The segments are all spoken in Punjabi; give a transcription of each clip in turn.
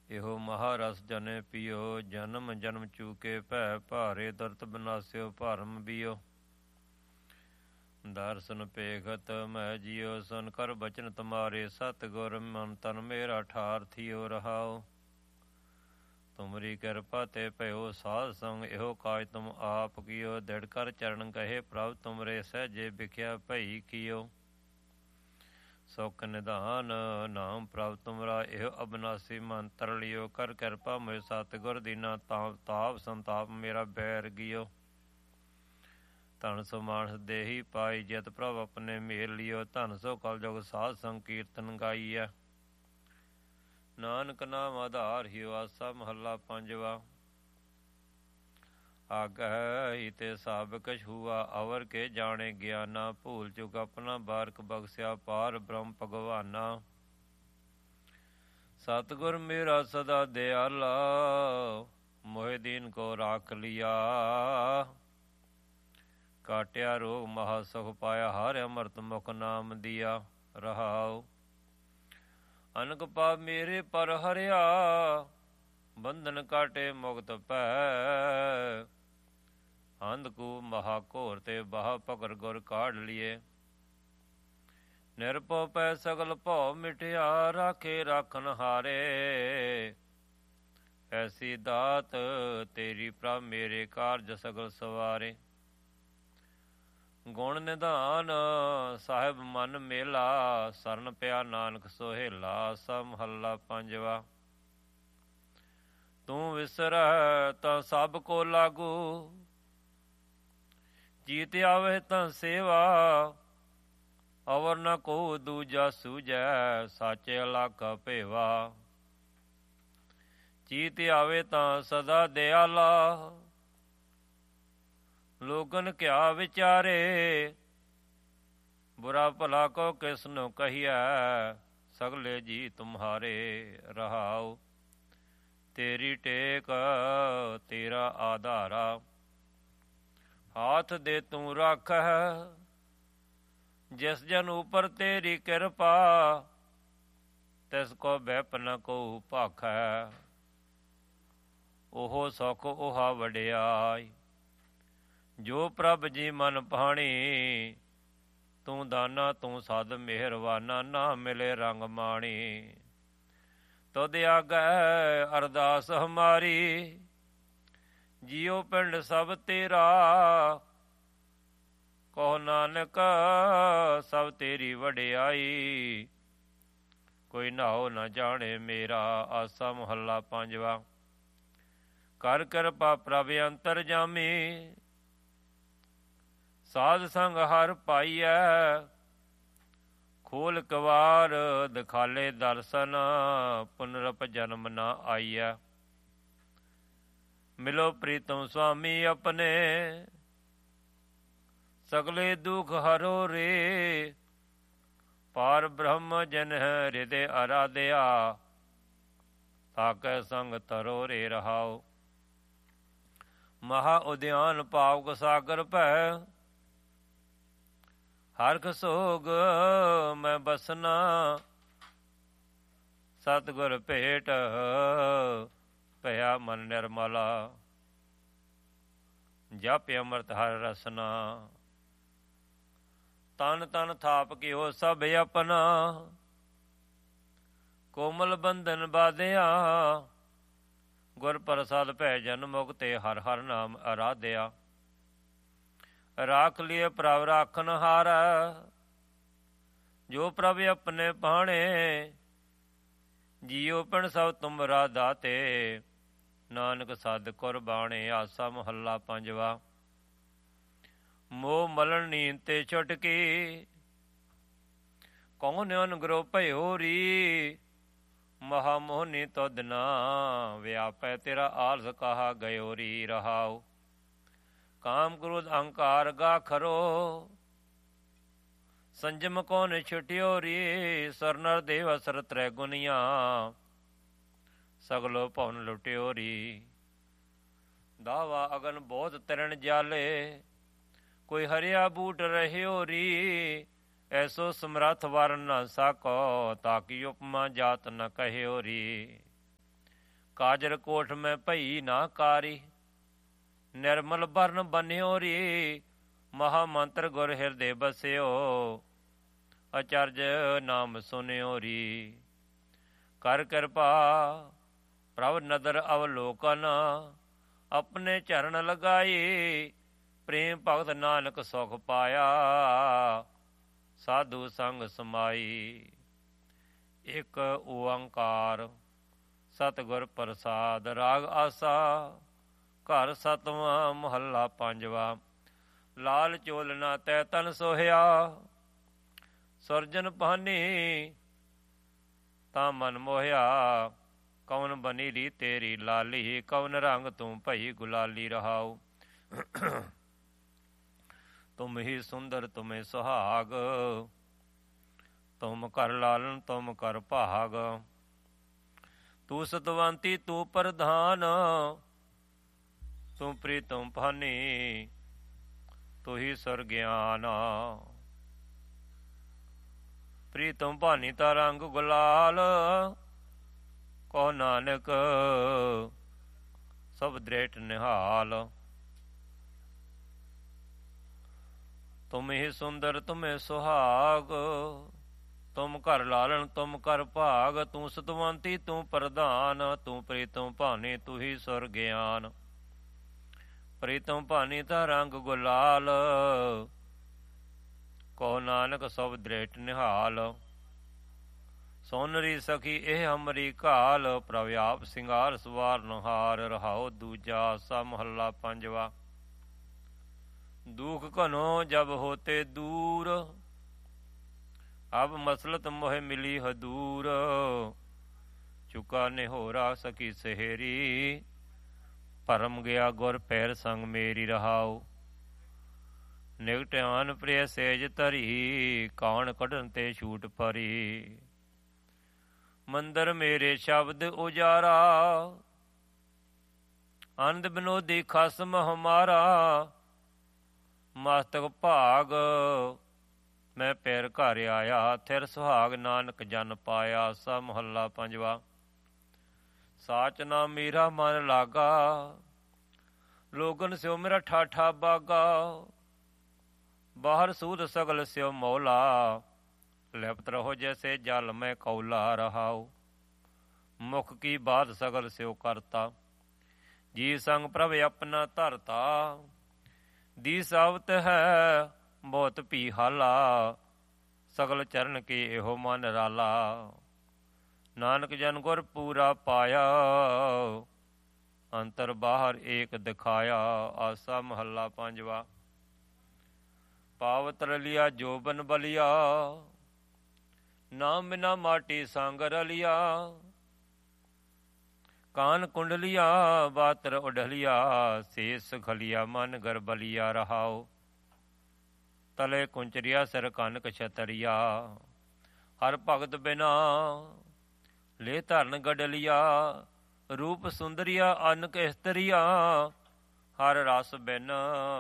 ਇਹੋ ਮਹਾਰਸ ਜਨੇ ਪੀਓ, ਜਨਮ ਜਨਮ ਚੂਕੇ ਭੈ ਭਾਰੇ, ਦਰਤ ਬਨਾਸਿਓ ਭਰਮ ਬੀਓ। ਦਰਸ਼ਨ ਪੇਖਤ ਮੈਂ ਜੀਓ, ਸੁਨ ਕਰ ਬਚਨ ਤੁਮਾਰੇ, ਸਤਿਗੁਰ ਮਨ ਤਨ ਮੇਰਾ ਠਾਰ ਥੀਓ ਰਹਾਓ। ਤੁਮਰੀ ਕਿਰਪਾ ਤੇ ਭਇਓ ਸਾਧ ਸੰਗ, ਇਹੋ ਕਾਜ ਤੁਮ ਆਪ ਕੀਓ। ਦਿੜ ਕਰ ਚਰਨ ਕਹੇ ਪ੍ਰਭ ਤੁਮਰੇ, ਸਹਿਜੇ ਵਿਖਿਆ ਭਈ ਕੀਓ। ਸੁਖ ਨਿਧਾਨ ਨਾਮ ਪ੍ਰਭ ਤੁਮਰਾ, ਇਹੋ ਅਬਨਾਸੀ ਮਨ ਤਰਲਿਓ। ਕਰ ਕਿਰਪਾ ਮੁਝ ਸਤਿਗੁਰ ਦੀਨਾ, ਤਾਪ ਸੰਤਾਪ ਮੇਰਾ ਬੈਰ ਗਿਓ। ਧਨ ਸੋ ਮਾਨਸ ਦੇਹੀ ਪਾਈ, ਜਿਤ ਪ੍ਰਭ ਆਪਣੇ ਮੇਲ ਲਿਓ। ਧਨ ਸੋ ਕਲ ਜੁਗ ਸਾਧ ਸੰਕੀਰਤਨ ਗਾਈਐ, ਨਾਨਕ ਨਾਮ ਆਧਾਰ ਹਿਓ। ਆਸਾ ਮਹੱਲਾ ਪੰਜਵਾ। ਆਗਹਿ ਤੇ ਸਭ ਕਛ ਹੁਆ, ਅਵਰ ਕੇ ਜਾਣੇ ਗਿਆਨਾ। ਭੂਲ ਚੁਕ ਆਪਣਾ ਬਾਰਕ ਬਖਸ਼ਿਆ, ਪਾਰ ਬ੍ਰਹਮ ਭਗਵਾਨਾ। ਸਤਿਗੁਰ ਮੇਰਾ ਸਦਾ ਦਿਆਲਾ, ਮੋਹਿ ਦੀਨ ਕੋ ਰਾਖ ਲਿਆ। ਕਾਟਿਆ ਰੋਗ ਮਹਾ ਸੁਖ ਪਾਇਆ, ਹਰਿ ਅੰਮ੍ਰਿਤ ਮੁਖ ਨਾਮ ਦੀਆ ਰਹਾਉ। ਅਨਕ ਪਾਪ ਮੇਰੇ ਪਰ ਹਰਿਆ, ਬੰਧਨ ਕਾਟੇ ਮੁਕਤ ਭੈ। ਅੰਧਕੂਪ ਮਹਾ ਘੋਰ ਤੇ ਬਾਹ, ਪਕਰ ਗੁਰ ਕਾਢ ਲਿਏ। ਨਿਰਭਉ ਪੈ ਸਗਲ ਭਉ ਮਿਟਿਆ, ਰਾਖੇ ਰਾਖਨ ਹਾਰੇ। ਐਸੀ ਦਾਤ ਤੇਰੀ ਪ੍ਰਭ, ਮੇਰੇ ਕਾਰਜ ਸਗਲ ਸਵਾਰੇ। ਗੁਣ ਨਿਧਾਨ ਸਾਹਿਬ ਮਨ ਮੇਲਾ, ਸਰਨ ਪਿਆ ਨਾਨਕ ਸੋਹੇਲਾ। ਆਸਾ ਮਹੱਲਾ ਪੰਜਵਾ। ਤੂੰ ਵਿਸਰਹਿ ਤਾਂ ਸਭ ਕੋ ਲਾਗੂ, ਜੀਤ ਆਵੇ ਤਾਂ ਸੇਵਾ। ਅਵਰ ਨ ਕੋ ਦੂਜਾ ਸੂਝੈ, ਸਾਚੇ ਅਲਾਖਾ ਭੇਵਾ। ਜੀਤ ਆਵੇ ਤਾਂ ਸਦਾ ਦਿਆਲਾ, ਲੋਗਨ ਕਿਆ ਵਿਚਾਰੇ। ਬੁਰਾ ਭਲਾ ਕੋ ਕਿਸਨੂੰ ਕਹੀਐ, ਸਗਲੇ ਜੀ ਤੁਮਹਾਰੇ ਰਹਾਉ। ਤੇਰੀ ਟੇਕ ਤੇਰਾ ਆਧਾਰਾ, ਹਾਥ ਦੇ ਤੂੰ ਰਾਖਹਿ। ਜਿਸ ਜਨ ਉਪਰ ਤੇਰੀ ਕਿਰਪਾ, ਤਿਸ ਕੋ ਬਿਪ ਨ ਕੋ ਭਾਖੈ। ਉਹ ਸੁਖ ਉਹਾ ਵਡਿਆਈ, ਜੋ ਪ੍ਰਭ ਜੀ ਮਨ ਭਾਣੀ। ਤੂੰ ਦਾਨਾ ਤੂੰ ਸਦ ਮਿਹਰਵਾਨਾ, ਨਾ ਮਿਲੇ ਰੰਗ ਮਾਣੀ। ਤੁਧ ਆਗੈ ਅਰਦਾਸ ਹਮਾਰੀ, ਜੀਉ ਪਿੰਡ ਸਭ ਤੇਰਾ। ਕਹੋ ਨਾਨਕ ਸਭ ਤੇਰੀ ਵਡਿਆਈ, ਕੋਈ ਨਾਉ ਨਾ ਜਾਣੇ ਮੇਰਾ। ਆਸਾ ਮੁਹੱਲਾ ਪੰਜਵਾ। ਕਰ ਕਿਰਪਾ ਪ੍ਰਭ ਅੰਤਰ ਜਾਮੀ, ਸਾਧ ਸੰਗ ਹਰ ਪਾਈਐ। ਖੋਲ ਕਵਾਰ ਦਿਖਾਲੇ ਦਰਸ਼ਨ, ਪੁਨਰਪ ਜਨਮ ਨਾ ਆਈਐ। ਮਿਲੋ ਪ੍ਰੀਤਮ ਸੁਆਮੀ ਆਪਣੇ, ਸਗਲੇ ਦੁਖ ਹਰੋ ਰੇ। ਪਾਰ ਬ੍ਰਹਮ ਜਨ ਹਿਰਦੇ ਅਰਾਧਿਆ, ਤਾਕੈ ਸੰਗ ਤਰੋ ਰੇ ਰਹਾਉ। ਮਹਾ ਉਦਿਆਨ ਪਾਵਕ ਸਾਗਰ ਭੈ, ਹਰਖ ਸੋਗ ਮੈਂ ਬਸਨਾ। ਸਤਿਗੁਰ ਭੇਟ ਭਇਆ ਮਨ ਨਿਰਮਲਾ, ਜਪ ਅੰਮ੍ਰਿਤ ਹਰਿ ਰਸਨਾ। ਤਨ ਤਨ ਥਾਪ ਕਿਓ ਸਭ ਆਪਣਾ, ਕੋਮਲ ਬੰਧਨ ਬਾਧਿਆ। ਗੁਰ ਪ੍ਰਸਾਦ ਭੈ ਜਨ ਮੁਕਤੇ, ਹਰ ਹਰ ਨਾਮ ਅਰਾਧਿਆ। ਰਾਖ ਲਿਏ ਪ੍ਰਭ ਰਾਖਨ ਹਾਰੈ, ਜੋ ਪ੍ਰਭ ਆਪਣੇ ਭਾਣੇ। ਜੀਉ ਪਿੰਡ ਸਭ ਤੁਮਰਾ ਦਾਤੇ, ਨਾਨਕ ਸਦ ਕੁਰਬਾਣੇ। ਆਸਾ ਮੁਹੱਲਾ ਪੰਜਵਾ। ਮੋਹ ਮਲਣ ਨੀਂਦ ਤੇ ਛੁਟਕੀ, ਕੌਣ ਅਨਗ੍ਰੋ ਭਇਓ ਰੀ। ਮਹਾ ਮੋਹਨੀ ਤੁਧ ਨਾ ਵਿਆਪੈ, ਤੇਰਾ ਆਲਸ ਕਹਾ ਗਇਓ ਰੀ ਰਹਾਉ। ਕਾਮ ਕ੍ਰੋਧ ਅਹੰਕਾਰ ਗਾ ਖਰੋ, ਸੰਜਮ ਕੌਣ ਛੁਟਿਓ ਰੀ। ਸਰਨਰ ਦੇਵ ਅਸਰ ਤ੍ਰੈ ਗੁਨੀਆਂ, ਸਗਲੋ ਭਵਨ ਲੁਟਿਓ ਰੀ। ਦਾਵਾ ਅਗਨ ਬਹੁਤ ਤਰਨ ਜਾਲੇ, ਕੋਈ ਹਰਿਆ ਬੂਟ ਰਹਿਓ ਰੀ। ਐਸੋ ਸਮਰੱਥ ਵਰਨ ਨ ਸਕੋ, ਤਾਕੀ ਉਪਮਾ ਜਾਤ ਨ ਕਹਿਓ ਰੀ। ਕਾਜਰ ਕੋਠ ਮੈਂ ਭਈ ਨਾ ਕਾਰੀ, ਨਿਰਮਲ ਬਰਨ ਬੰਨਿਓ ਰੀ, ਮਹਾ ਮੰਤਰ ਗੁਰ ਹਿਰਦੇ ਬਸਿਓ, ਅਚਰਜ ਨਾਮ ਸੁਨਿਓ ਰੀ। ਕਰ ਕਿਰਪਾ ਪ੍ਰਭ ਨਦਰ ਅਵਲੋਕਨ, ਆਪਣੇ ਚਰਨ ਲਗਾਈ, ਪ੍ਰੇਮ ਭਗਤ ਨਾਨਕ ਸੁਖ ਪਾਇਆ, ਸਾਧੂ ਸੰਗ ਸਮਾਈ। ਇੱਕ ਓੰਕਾਰ ਸਤਿਗੁਰ ਪ੍ਰਸਾਦ। ਰਾਗ ਆਸਾ ਘਰ ਸਤਵਾਂ ਮਹੱਲਾ ਪੰਜਵਾ। ਲਾਲ ਚੋਲਨਾ ਤੈ ਤਨ ਸੋਹਿਆ, ਸੁਰਜਨ ਪਾਨੀ ਤਾਂ ਮਨ ਮੋਹਿਆ, ਕੌਣ ਬਨੀ ਰੀ ਤੇਰੀ ਲਾਲੀ, ਕੌਣ ਰੰਗ ਤੂੰ ਭਈ ਗੁਲਾਲੀ ਰਹਾਉ। ਤੁਮ ਹੀ ਸੁੰਦਰ ਤੁਮੇ ਸੁਹਾਗ, ਤੁਮ ਕਰ ਲਾਲਨ ਤੁਮ ਕਰ ਭਾਗ, ਤੂੰ ਸਤਵੰਤੀ ਤੂੰ ਪ੍ਰਧਾਨ, ਤੂੰ ਪ੍ਰੀਤਮ ਭਾਨੀ ਤੂੰ ਹੀ ਸੁਰ ਗਿਆਨ। ਪ੍ਰੀਤਮ ਭਾਨੀ ਤਾ ਰੰਗ ਗੁਲਾਲ, ਕੋ ਨਾਨਕ ਸਭ ਦ੍ਰਿਟ ਨਿਹਾਲ। ਤੁਮ ਹੀ ਸੁੰਦਰ ਤੁਮੇ ਸੁਹਾਗ, ਤੁਮ ਘਰ ਲਾਲਣ ਤੁਮ ਕਰ ਭਾਗ, ਤੂੰ ਸਤਵੰਤੀ ਤੂੰ ਪ੍ਰਧਾਨ, ਤੂੰ ਪ੍ਰੀਤਮ ਭਾਨੀ ਤੂੰ ਹੀ ਸੁਰ ਗਿਆਨ। ਪ੍ਰੀਤਮ ਭਾਨੀ ਤਾ ਰੰਗ ਗੁਲਾਲ, ਕੋ ਨਾਨਕ ਸਭ ਦ੍ਰਿਟ ਨਿਹਾਲ। ਸੋਨਰੀ ਸਖੀ ਇਹ ਹਮਰੀ ਘਾਲ, ਪ੍ਰਭ ਆਪ ਸਿੰਗਾਰ ਸਵਾਰਨ ਹਾਰ ਰਹਾਉ। ਦੂਜਾ ਸਾ ਮਹੱਲਾ ਪੰਜਵਾ। ਦੁਖ ਘਨੋ ਜਬ ਹੋਤੇ ਦੂਰ, ਅਬ ਮਸਲਤ ਮੋਹਿ ਮਿਲੀ ਹਦੂਰ, ਚੁਕਾ ਨਿਹੋਰਾ ਸਕੀ ਸਹੇਰੀ, ਭਰਮ ਗਿਆ ਗੁਰ ਪੈਰ ਸੰਗ ਮੇਰੀ ਰਹਾਉ। ਨਿਗਟਿਆਨ ਪ੍ਰਿਯ ਸੇਜ ਧਰੀ, ਕਾਣ ਕੱਢਣ ਤੇ ਛੂਟ ਭਰੀ, ਮੰਦਰ ਮੇਰੇ ਸ਼ਬਦ ਉਜਾਰਾ, ਆਨੰਦ ਬਿਨੋਦੀ ਖਸਮ ਹਮਾਰਾ। ਮਸਤਕ ਭਾਗ ਮੈਂ ਪੈਰ ਘਰ ਆਇਆ, ਥਿਰ ਸੁਹਾਗ ਨਾਨਕ ਜਨ ਪਾਇਆ। ਸਾ ਮਹੱਲਾ ਪੰਜਵਾ। ਸਾਚ ਨਾ ਮੇਰਾ ਮਨ ਲਾਗਾ, ਲੋਗਨ ਸਿਓ ਮੇਰਾ ਠਾਠਾ ਬਾਗਾ, ਬਾਹਰ ਸੂਦ ਸਗਲ ਸਿਓ ਮੌਲਾ, ਲਿਪਤ ਰਹੋ ਜੈਸੇ ਜਲ ਮੈਂ ਕੌਲਾ ਰਹਾਉ। ਮੁਖ ਕੀ ਬਾਤ ਸਗਲ ਸਿਓ ਕਰਤਾ, ਜੀ ਸੰਗ ਪ੍ਰਭ ਆਪਣਾ ਧਰਤਾ। ਦੀ ਸਾਵਤ ਹੈ ਬਹੁਤ ਭੀ ਹਾਲਾ, ਸਗਲ ਚਰਨ ਕੇ ਇਹੋ ਮਨ ਰਾਲਾ। ਨਾਨਕ ਜਨ ਗੁਰ ਪੂਰਾ ਪਾਇਆ, ਅੰਤਰ ਬਾਹਰ ਏਕ ਦਿਖਾਇਆ। ਆਸਾ ਮਹੱਲਾ ਪੰਜਵਾ। ਪਾਵਤ ਰਲਿਆ ਜੋਬਨ ਬਲਿਆ, ਨਾਮ ਬਿਨਾ ਮਾਟੀ ਸੰਗ ਰਲਿਆ। ਕਾਨ ਕੁੰਡਲਿਆ ਬਾਤਰ ਉਡਲਿਆ, ਸੇਸ ਖਲਿਆ ਮਨ ਗਰਬਲਿਆ ਰਹਾਉ। ਤਲੇ ਕੁੰਚਰਿਆ ਸਿਰ ਕਨਕ ਛਤਰਿਆ, ਹਰ ਭਗਤ ਬਿਨਾ ਲੈ ਧਰਨ ਗਡਲਿਆ। ਰੂਪ ਸੁੰਦਰਿਆ ਅਨਕ ਇਸਤਰੀਆ, ਹਰ ਰਸ ਬਿਨ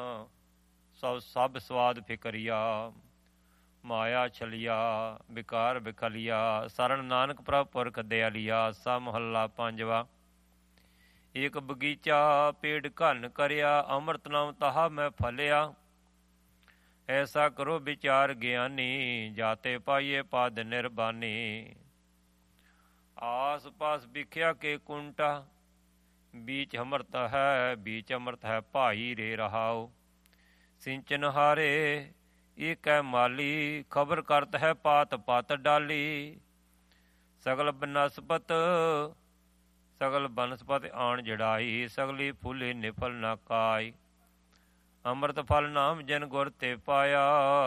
ਸਭ ਸਵਾਦ ਫਿਕਰਿਆ। ਮਾਇਆ ਛਲਿਆ ਵਿਕਾਰ ਵਿਖਲਿਆ, ਸਰਣ ਨਾਨਕ ਪ੍ਰਭ ਪੁਰਖ ਦਿਆਲਿਆ। ਸਾ ਮਹੱਲਾ ਪੰਜਵਾ। ਇੱਕ ਬਗੀਚਾ ਪੇੜ ਘਨ ਕਰਿਆ, ਅੰਮ੍ਰਿਤ ਨਾਮ ਤਹਾ ਮੈਂ ਫਲਿਆ। ਐਸਾ ਕਰੋ ਵਿਚਾਰ ਗਿਆਨੀ, ਜਾਤੇ ਪਾਈਏ ਪਦ ਨਿਰਬਾਨੀ। ਆਸ ਪਾਸ ਵਿਖਿਆ ਕੇ ਕੁੰਟਾ, बीच अमृत है बीच अमृत है भाई रे रहाओ। सिंचन हारे एक है माली खबर करत है पात पात डाली। सगल बनस्पत सगल बनस्पत आण जड़ाई सगली फूली निफल न काई। अमृत फल नाम जन गुर ते पाया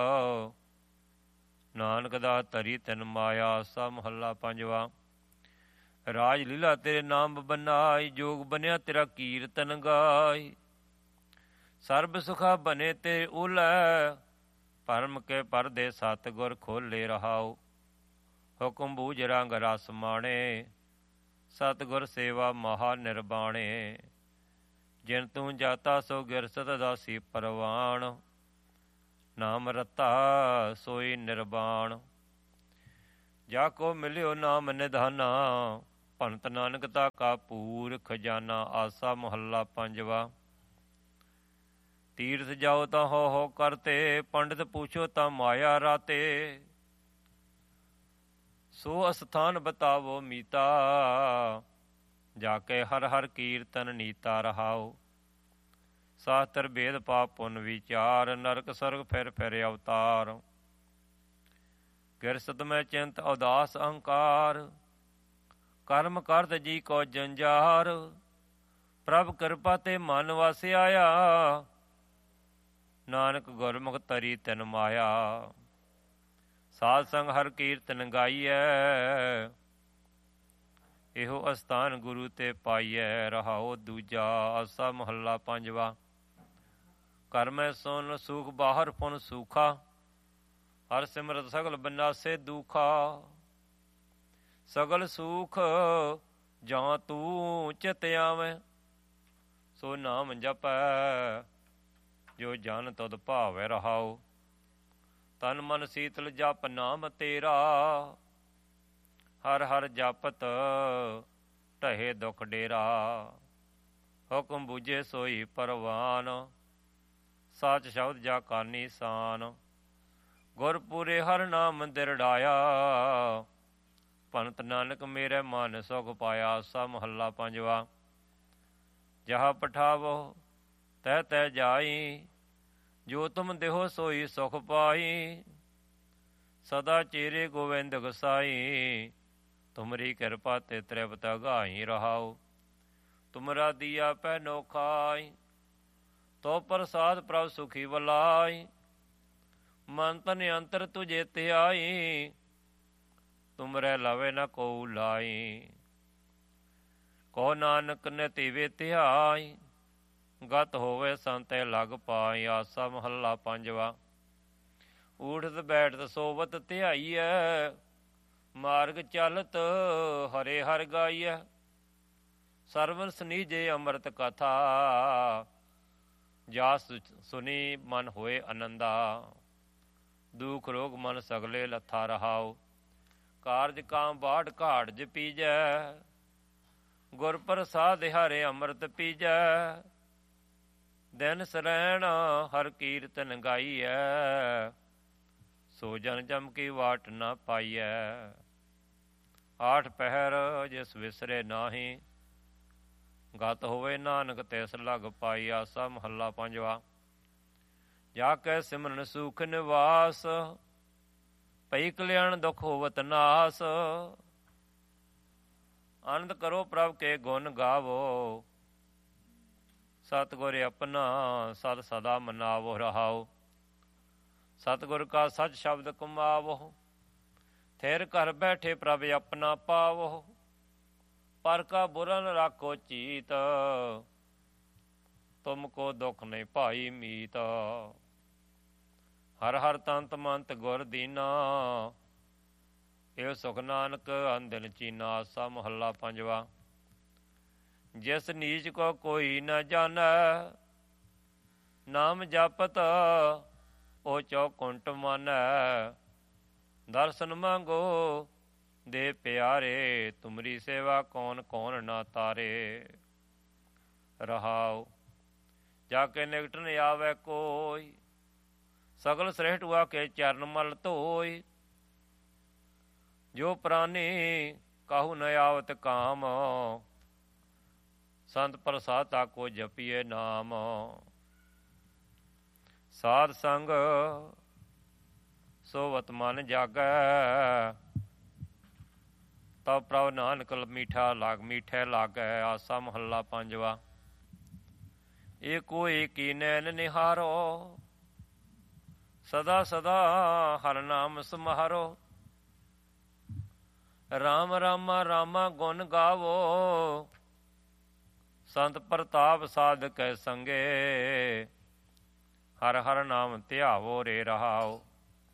नानक दा तरी तन माया। सा महला पंजवा। राज लीला तेरे नाम बनाई जोग बनया तेरा कीर्तन गाय। सर्ब सुखा बने ते उलै परम के परदे सतगुर खोले रहाओ। हुक्म बूझ रंग रस माणे सतगुर सेवा महा निर्बाणे। जिन तू जाता सो गिरसत दासी परवान नाम रता सोई निर्बाण। जाको मिलियो नाम निधाना ਭਗਤ ਨਾਨਕ ਤਾ ਕਾ ਪੂਰ ਖਜ਼ਾਨਾ ਆਸਾ ਮਹੱਲਾ ਪੰਜਵਾ। ਤੀਰਥ ਜਾਓ ਤਾਂ ਹੋ ਕਰਤੇ, ਪੰਡਿਤ ਪੁੱਛੋ ਤਾਂ ਮਾਇਆ ਰਾਤੇ। ਸੋ ਅਸਥਾਨ ਬਤਾਵੋ ਮੀਤਾ, ਜਾ ਕੇ ਹਰ ਹਰ ਕੀਰਤਨ ਨੀਤਾ ਰਹਾਓ। ਸ਼ਾਸਤਰ ਭੇਦ ਪਾਪ ਪੁੰਨ ਵਿਚਾਰ, ਨਰਕ ਸਰਗ ਫਿਰ ਫਿਰ ਅਵਤਾਰ। ਗਿਰਸਤ ਮੈਂ ਚਿੰਤ ਉਦਾਸ ਅਹੰਕਾਰ, ਕਰਮ ਕਰਤ ਜੀ ਕੋ ਜੰਜਾਰ। ਪ੍ਰਭ ਕਿਰਪਾ ਤੇ ਮਨ ਵਸ ਆਇਆ, ਨਾਨਕ ਗੁਰਮੁਖ ਤਰੀ ਤਿਨ ਮਾਇਆ। ਸਾਧ ਸੰਗ ਹਰ ਕੀਰਤਨ ਗਾਈਐ, ਇਹੋ ਅਸਥਾਨ ਗੁਰੂ ਤੇ ਪਾਈਐ ਰਹਾਓ। ਦੂਜਾ ਆਸਾ ਮਹੱਲਾ ਪੰਜਵਾ। ਘਰ ਮੈਂ ਸੁਨ ਸੁਖ ਬਾਹਰ ਪੁਨ ਸੂਖਾ, ਹਰ ਸਿਮਰਤ ਸਗਲ ਬਨਾਸੇ ਦੂਖਾ। ਸਗਲ ਸੂਖ ਜਾਂ ਤੂੰ ਚਿਤ ਆਵੈ, ਸੋ ਨਾਮ ਜਪੈ ਜੋ ਜਨ ਤੁਧ ਭਾਵੈ ਰਹਾਓ। ਤਨ ਮਨ ਸੀਤਲ ਜਪ ਨਾਮ ਤੇਰਾ, ਹਰ ਹਰ ਜਪਤ ਢਹੇ ਦੁਖ ਡੇਰਾ। ਹੁਕਮ ਬੁਝੇ ਸੋਈ ਪਰਵਾਨ, ਸਾਚ ਸ਼ਬਦ ਜਾ ਕਾਨੀ ਸਾਨ। ਗੁਰਪੁਰੇ ਹਰ ਨਾਮ ਦਿਰੜਾਇਆ, ਭਗਤ ਨਾਨਕ ਮੇਰੇ ਮਨ ਸੁਖ ਪਾਇਆ। ਆਸਾ ਮਹੱਲਾ ਪੰਜਵਾ। ਜਹਾ ਪਠਾਵੋ ਤਹਿ ਤਹਿ ਜਾਈ, ਜੋ ਤੁਮ ਦੇਹੋ ਸੋਈ ਸੁਖ ਪਾਈ। ਸਦਾ ਚੇਰੇ ਗੋਵਿੰਦ ਗਸਾਈ, ਤੁਮਰੀ ਕਿਰਪਾ ਤੇ ਤ੍ਰਿਪਤ ਗਾਈ ਰਹਾਓ। ਤੁਮਰਾ ਦੀਆ ਪੈ ਨੋਖਾਈ, ਤੋ ਪ੍ਰਸਾਦ ਪ੍ਰਭ ਸੁਖੀ ਵਲਾਈ। ਮਨ ਤਨ ਅੰਤਰ ਤੁਝੇ ਧਿਆਈ, ਤੁਮਰੇ ਲਵੇ ਨ ਕੋ ਲਾਈ। ਕੋ ਨਾਨਕ ਨਿਤਿਵੇ ਧਿਆਈ, ਗਤ ਹੋਵੇ ਸੰਤੇ ਲਗ ਪਾਈ। ਆਸਾ ਮਹੱਲਾ ਪੰਜਵਾ। ਊਠਤ ਬੈਠਤ ਸੋਵਤ ਧਿਆਈਐ, ਮਾਰਗ ਚਲਤ ਹਰੇ ਹਰ ਗਾਈਐ। ਸਰਵਨ ਸਨੀਜੇ ਅੰਮ੍ਰਿਤ ਕਥਾ, ਜਾਸ ਸੁਨੀ ਮਨ ਹੋਏ ਆਨੰਦਾ। ਦੁਖ ਰੋਗ ਮਨ ਸਗਲੇ ਲੱਥਾ ਰਹਾਓ। ਕਾਰਜ ਕਾਮ ਬਾੜ ਘਾੜ ਜਪੀਜੈ, ਗੁਰ ਪ੍ਰਸਾਦ ਹਰੇ ਅੰਮ੍ਰਿਤ ਪੀਜੈ। ਦਿਨ ਸਰੈਣ ਹਰ ਕੀਰਤਨ ਗਾਈਐ, ਸੋ ਜਨ ਜਮ ਕੀ ਵਾਟ ਨਾ ਪਾਈਐ। ਆਠ ਪਹਿਰ ਜਿਸ ਵਿਸਰੇ ਨਾਹੀ, ਗਤ ਹੋਵੇ ਨਾਨਕ ਤਿਸ ਲਗ ਪਾਈ। ਆਸਾ ਮਹੱਲਾ ਪੰਜਵਾ। ਜਾ ਕੇ ਸਿਮਰਨ ਸੁਖ ਨਿਵਾਸ, ਪਈ ਕਲਿਆਣ ਦੁਖ ਹੋਵਤ ਨਾਸ। ਆਨੰਦ ਕਰੋ ਪ੍ਰਭ ਕੇ ਗੁਣ ਗਾਵੋ, ਸਤਿਗੁਰ ਆਪਣਾ ਸਦ ਸਦਾ ਮਨਾਵੋ ਰਹਾਓ। ਸਤਿਗੁਰ ਕਾ ਸਚ ਸ਼ਬਦ ਕਮਾਵੋ, ਥਿਰ ਘਰ ਬੈਠੇ ਪ੍ਰਭ ਆਪਣਾ ਪਾਵੋ। ਪਰ ਕਾ ਬੁਰਾ ਨ ਰਾਖੋ ਚੀਤ, ਤੁਮ ਕੋ ਦੁਖ ਨਹੀਂ ਭਾਈ ਮੀਤ। ਹਰ ਹਰ ਤੰਤ ਮੰਤ ਗੁਰ ਦੀਨਾ, ਇਹ ਸੁਖ ਨਾਨਕ ਅੰਦਿਨ ਚੀਨਾ। ਆਸਾ ਮਹੱਲਾ ਪੰਜਵਾ। ਜਿਸ ਨੀਚ ਕੋ ਕੋਈ ਨ ਜਾਣੈ, ਨਾਮ ਜਪਤ ਉਹ ਚੌਕੁੰਟ ਮਾਨੈ। ਦਰਸ਼ਨ ਮੰਗੋ ਦੇ ਪਿਆਰੇ, ਤੁਮਰੀ ਸੇਵਾ ਕੌਣ ਕੌਣ ਨਾ ਤਾਰੇ ਰਹਾਓ। ਜਾ ਕੇ ਨਿਕਟ ਨ ਆਵੈ ਕੋਈ, ਸਗਲ ਸ੍ਰੇਸ਼ਟ ਹੁਆ ਕੇ ਚਰਨ ਮਲ ਧੋਈ। ਜੋ ਪ੍ਰਾਨੀ ਕਾਹੂ ਨ ਆਵਤ ਕਾਮ, ਸੰਤ ਪ੍ਰਸਾਦਾ ਕੋ ਜਪੀਏ ਨਾਮ। ਸਾਧ ਸੰਗ ਸੋਵਤ ਮਨ ਜਾਗੈ, ਤਬ ਪ੍ਰਭ ਨਾਨਕ ਮੀਠੇ ਲਾਗੈ। ਆਸਾ ਮਹੱਲਾ ਪੰਜਵਾ। ਏਕੋ ਏਕੀ ਨੈਣ ਨਿਹਾਰੋ, ਸਦਾ ਸਦਾ ਹਰ ਨਾਮ ਸਮਾਰੋ। ਰਾਮ ਰਾਮਾ ਰਾਮਾ ਗੁਣ ਗਾਵੋ, ਸੰਤ ਪ੍ਰਤਾਪ ਸਾਧ ਕੈ ਸੰਗੇ। ਹਰ ਹਰ ਨਾਮ ਧਿਆਵੋ ਰੇ ਰਹਾਓ।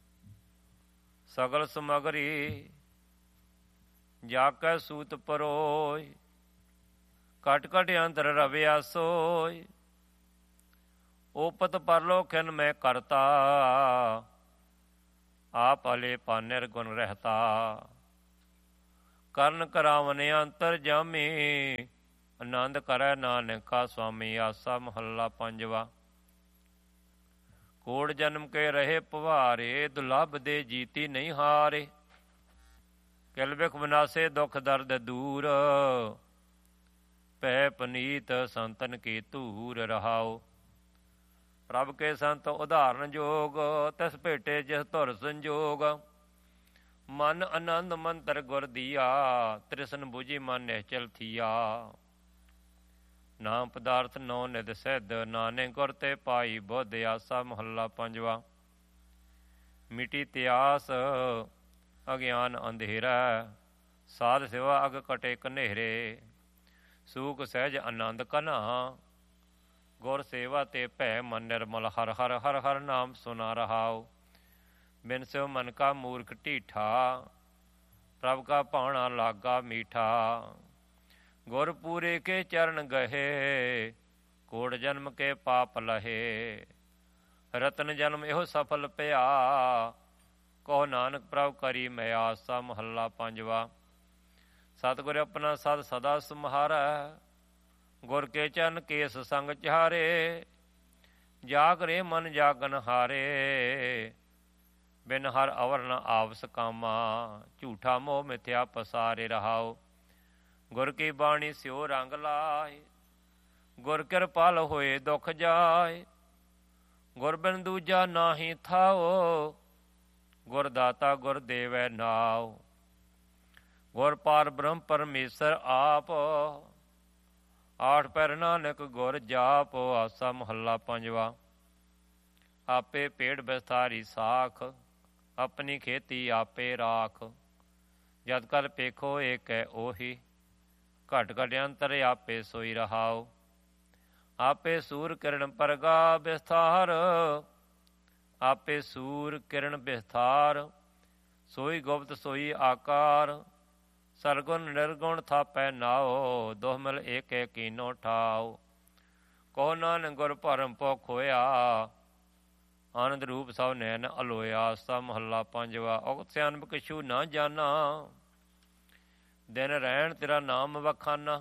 ਸਗਲ ਸਮਗਰੀ ਜਾ ਕੈ ਸੂਤ ਪਰੋਇ, ਕਟ ਕਟ ਅੰਤਰ ਰਵਿਆ ਸੋਇ। ਓਪਤ ਪਰਲੋਕਨ ਮੈਂ ਕਰਤਾ, ਆਪ ਅਲੇ ਪਾਨਿਰ ਗੁਣ ਰਹਿਤਾ। ਕਰਨ ਕਰਾਵਨ ਅੰਤਰ ਜਾਮੀ, ਆਨੰਦ ਕਰੈ ਨਾਨਕਾ ਸੁਆਮੀ। ਆਸਾ ਮਹੱਲਾ ਪੰਜਵਾ। ਕੋੜ ਜਨਮ ਕੇ ਰਹੇ ਭਵਾਰੇ, ਦੁਲੱਭ ਦੇ ਜੀਤੀ ਨਹੀਂ ਹਾਰੇ। ਕਿਲ ਬਿਖ ਵਿਨਾਸੇ ਦੁਖ ਦਰਦ ਦੂਰ, ਪੈ ਪਨੀਤ ਸੰਤਨ ਕੀ ਧੂਰ ਰਹਾਓ। ਪ੍ਰਭ ਕੇ ਸੰਤ ਉਦਾਹਰਨ ਜੋਗ, ਤਿਸ ਭੇਟੇ ਜਿਸ ਧੁਰ ਸੰਜੋਗ। ਮਨ ਆਨੰਦ ਮੰਤਰ ਗੁਰ ਦੀਆ, ਤ੍ਰਿਸ਼ਨ ਬੁਝੀ ਮਨ ਨਿਹਚਲ ਥੀਆ। ਨਾਮ ਪਦਾਰਥ ਨੌ ਨਿਧ ਸਿੱਧ, ਨਾਨਕ ਗੁਰ ਤੇ ਪਾਈ ਬੁੱਧ। ਆਸਾ ਮਹੱਲਾ ਪੰਜਵਾ। ਮਿਟੀ ਤਿਆਸ ਅਗਿਆਨ ਅੰਧੇਰਾ, ਸਾਧ ਸਿਵਾ ਅਗ ਕਟੇ ਕਨੇਰੇ। ਸੂਖ ਸਹਿਜ ਆਨੰਦ ਕਨਾ, ਗੁਰ ਸੇਵਾ ਤੇ ਭੈ ਮਨ ਨਿਰਮਲ। ਹਰ ਹਰ ਹਰ ਹਰ ਨਾਮ ਸੁਨਾ ਰਹਾਓ। ਬਿਨ ਸਿਉ ਮਨ ਕਾ ਮੂਰਖ ਢੀਠਾ, ਪ੍ਰਭ ਕਾ ਭਾਣਾ ਲਾਗਾ ਮੀਠਾ। ਗੁਰ ਪੂਰੇ ਕੇ ਚਰਨ ਗਹੇ, ਕੋੜ ਜਨਮ ਕੇ ਪਾਪ ਲਹੇ। ਰਤਨ ਜਨਮ ਇਹੋ ਸਫਲ ਪਿਆ, ਕਹੋ ਨਾਨਕ ਪ੍ਰਭ ਕਰੀ ਮੈਂ। ਆਸਾ ਮਹੱਲਾ ਪੰਜਵਾ। ਸਤਿਗੁਰ ਆਪਣਾ ਸਦ ਸਦਾ ਸਮਹਾਰੈ, ਗੁਰ ਕੇ ਚਰਨ ਕੇਸ ਸੰਗ ਚਾਰੇ। ਜਾਗ ਰੇ ਮਨ ਜਾਗਨ ਹਾਰੇ, ਬਿਨ ਹਰ ਅਵਰ ਨ ਆਵਸ ਕਾਮਾ। ਝੂਠਾ ਮੋਹ ਮਿਥਿਆ ਪਸਾਰੇ ਰਹਾਓ। ਗੁਰ ਕੀ ਬਾਣੀ ਸਿਓ ਰੰਗ ਲਾਏ, ਗੁਰ ਕਿਰਪਾਲ ਹੋਏ ਦੁਖ ਜਾਏ। ਗੁਰ ਬਿਨ ਦੂਜਾ ਨਾਹੀ ਥਾਓ, ਗੁਰ ਦਾਤਾ ਗੁਰ ਦੇਵੈ ਨਾਉ। ਗੁਰ ਪਾਰ ਬ੍ਰਹਮ ਪਰਮੇਸ਼ਰ ਆਪ, ਆਠ ਪੈਰ ਨਾਨਕ ਗੁਰ ਜਾਪ। ਆਸਾ ਮਹੱਲਾ ਪੰਜਵਾ। ਆਪੇ ਪੇੜ ਬਿਸਥਾਰੀ ਸਾਖ, ਆਪਣੀ ਖੇਤੀ ਆਪੇ ਰਾਖ। ਜਦ ਕਲ ਪੇਖੋ ਏਕੈ ਉਹੀ, ਘਟ ਘਟ ਅੰਤਰ ਆਪੇ ਸੋਈ ਰਹਾਓ। ਆਪੇ ਸੂਰ ਕਿਰਨ ਪਰਗਾ ਬਿਸਥਾਰ, ਆਪੇ ਸੂਰ ਕਿਰਨ ਬਿਸਥਾਰ। ਸੋਈ ਗੁਪਤ ਸੋਈ ਆਕਾਰ, ਸਰਗੁਣ ਨਿਰਗੁਣ ਥਾਪੈ ਨਾਓ। ਦੋਹ ਮਿਲ ਏਕੇ ਕੀਨੋ ਠਾਓ। ਕਹੋ ਨਾਨਕ ਗੁਰ ਭਰਮ ਭੁਖ ਹੋਇਆ, ਆਨੰਦ ਰੂਪ ਸਭ ਨੈਣ ਅਲੋਇਆ। ਆਸਾ ਮਹੱਲਾ ਪੰਜਵਾ। ਉਕਤ ਸਿਆਣਪ ਕਿਛੂ ਨਾ ਜਾਨਾ, ਦਿਨ ਰਹਿਣ ਤੇਰਾ ਨਾਮ ਵਖਾਨਾ।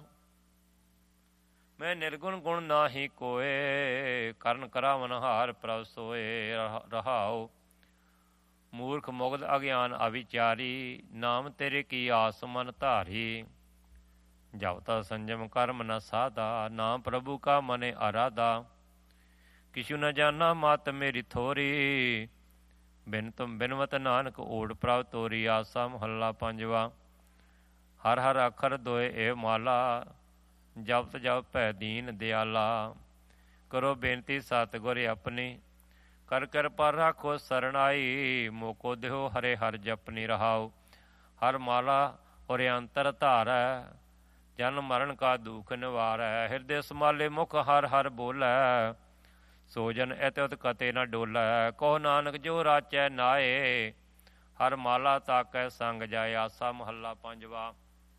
ਮੈਂ ਨਿਰਗੁਣ ਗੁਣ ਨਾਹੀ ਕੋਏ, ਕਰਨ ਕਰਾਵਨ ਹਾਰ ਪ੍ਰਭ ਸੋਏ ਰਹਾਓ। ਮੂਰਖ ਮੁਗਧ ਅਗਿਆਨ ਅਵਿਚਾਰੀ, ਨਾਮ ਤੇਰੇ ਕੀ ਆਸ ਮਨ ਧਾਰੀ। ਜਬ ਤਾ ਸੰਜਮ ਕਰਮ ਨ ਸਾਧਾ, ਨਾਮ ਪ੍ਰਭੂ ਕਾ ਮਨੇ ਅਰਾਧਾ। ਕਿਛੂ ਨ ਜਾਨਾ ਮਤ ਮੇਰੀ ਥੋਰੀ, ਬਿਨ ਤੁਮ ਬਿਨਵਤ ਨਾਨਕ ਓੜ ਪ੍ਰਭ ਤੋਰੀ। ਆਸਾ ਮਹੱਲਾ ਪੰਜਵਾ। ਹਰ ਹਰ ਅੱਖਰ ਦੋਏ ਇਹ ਮਾਲਾ, ਜਪਤ ਜਪ ਭੈ ਦੀਨ ਦਿਆਲਾ। ਕਰੋ ਬੇਨਤੀ ਸਤਿਗੁਰ ਆਪਣੀ, ਕਰ ਕਿਰਪਾ ਰਾਖੋ ਸਰਣਾਈ। ਮੋਕੋ ਦਿਓ ਹਰੇ ਹਰ ਜਪਨੀ ਰਹਾਓ। ਹਰ ਮਾਲਾ ਔਰ ਅੰਤਰ ਧਾਰੈ, ਜਨਮ ਮਰਨ ਕਾ ਦੁਖ ਨਿਵਾਰੈ। ਹਿਰਦੇ ਸਮਾਲੇ ਮੁਖ ਹਰ ਹਰ ਬੋਲੈ, ਸੋ ਜਨ ਇਤ ਉਤ ਕਤੇ ਨ ਡੋਲੈ। ਕਹੋ ਨਾਨਕ ਜੋ ਰਾਚੈ ਨਾਏ, ਹਰ ਮਾਲਾ ਤਾਕੈ ਸੰਗ ਜਾਏ। ਆਸਾ ਮਹੱਲਾ ਪੰਜਵਾ।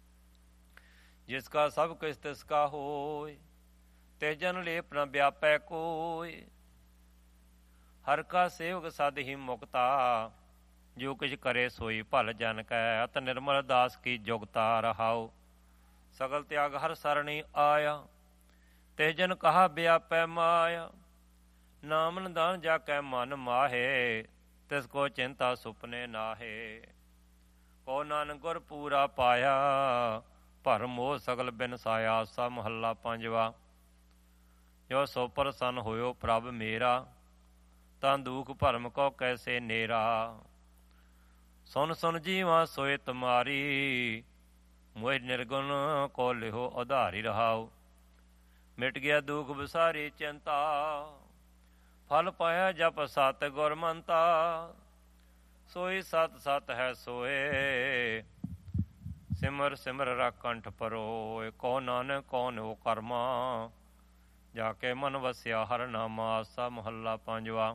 ਜਿਸ ਕਾ ਸਭ ਕਿਛ ਤਿਸ ਕਾ ਹੋਇ, ਤੇ ਜਨ ਲੇਪ ਨ ਵਿਆਪੈ ਕੋਇ। ਹਰ ਕਾ ਸੇਵਕ ਸਦ ਹੀ ਮੁਕਤਾ, ਜੋ ਕਿਛ ਕਰੇ ਸੋਈ ਭਲ ਜਨ ਕੈ। ਅਤ ਨਿਰਮਲ ਦਾਸ ਕੀ ਜੁਗਤਾ ਰਹਾਓ। ਸਗਲ ਤਿਆਗ ਹਰ ਸਰਣੀ ਆਇਆ, ਤੇ ਜਨ ਕਹਾ ਵਿਆਪੈ ਮਾਇਆ। ਨਾਮ ਨਿਦਾਨ ਜਾ ਕੈ ਮਨ ਮਾਹੇ, ਤਿਸ ਕੋ ਚਿੰਤਾ ਸੁਪਨੇ ਨਾਹੇ। ਕੋ ਨਾਨਕ ਗੁਰ ਪੂਰਾ ਪਾਇਆ, ਭਰਮ ਮੋਹ ਸਗਲ ਬਿਨਸਾਇਆ। ਆਸਾ ਮਹੱਲਾ ਪੰਜਵਾ। ਜੋ ਸੋ ਪ੍ਰਸੰਨ ਹੋਇਓ ਪ੍ਰਭ ਮੇਰਾ, ਤਾਂ ਦੁਖ ਭਰਮ ਕੋ ਕੈਸੇ ਨੇਰਾ। ਸੁਨ ਸੁਨ ਜੀਵਾ ਸੋਏ ਤੁਮਾਰੀ, ਮੋਹਿ ਨਿਰਗੁਣ ਕੋ ਲਿਹੋ ਉਧਾਰੀ ਰਹਾਓ। ਮਿਟ ਗਿਆ ਦੁਖ ਵਿਸਾਰੀ ਚਿੰਤਾ, ਫਲ ਪਾਇਆ ਜਪ ਸਤ ਗੁਰ ਮੰਤਾ। ਸੋਈ ਸਤ ਸਤ ਹੈ ਸੋਏ, ਸਿਮਰ ਸਿਮਰ ਰਖ ਕੰਠ ਪਰੋਏ। ਕੋ ਨਾਨਕ ਕੌਣ ਹੋ ਕਰਮਾ, ਜਾ ਕੇ ਮਨ ਵਸਿਆ ਹਰ ਨਾਮਾ। ਆਸਾ ਮਹੱਲਾ ਪੰਜਵਾ।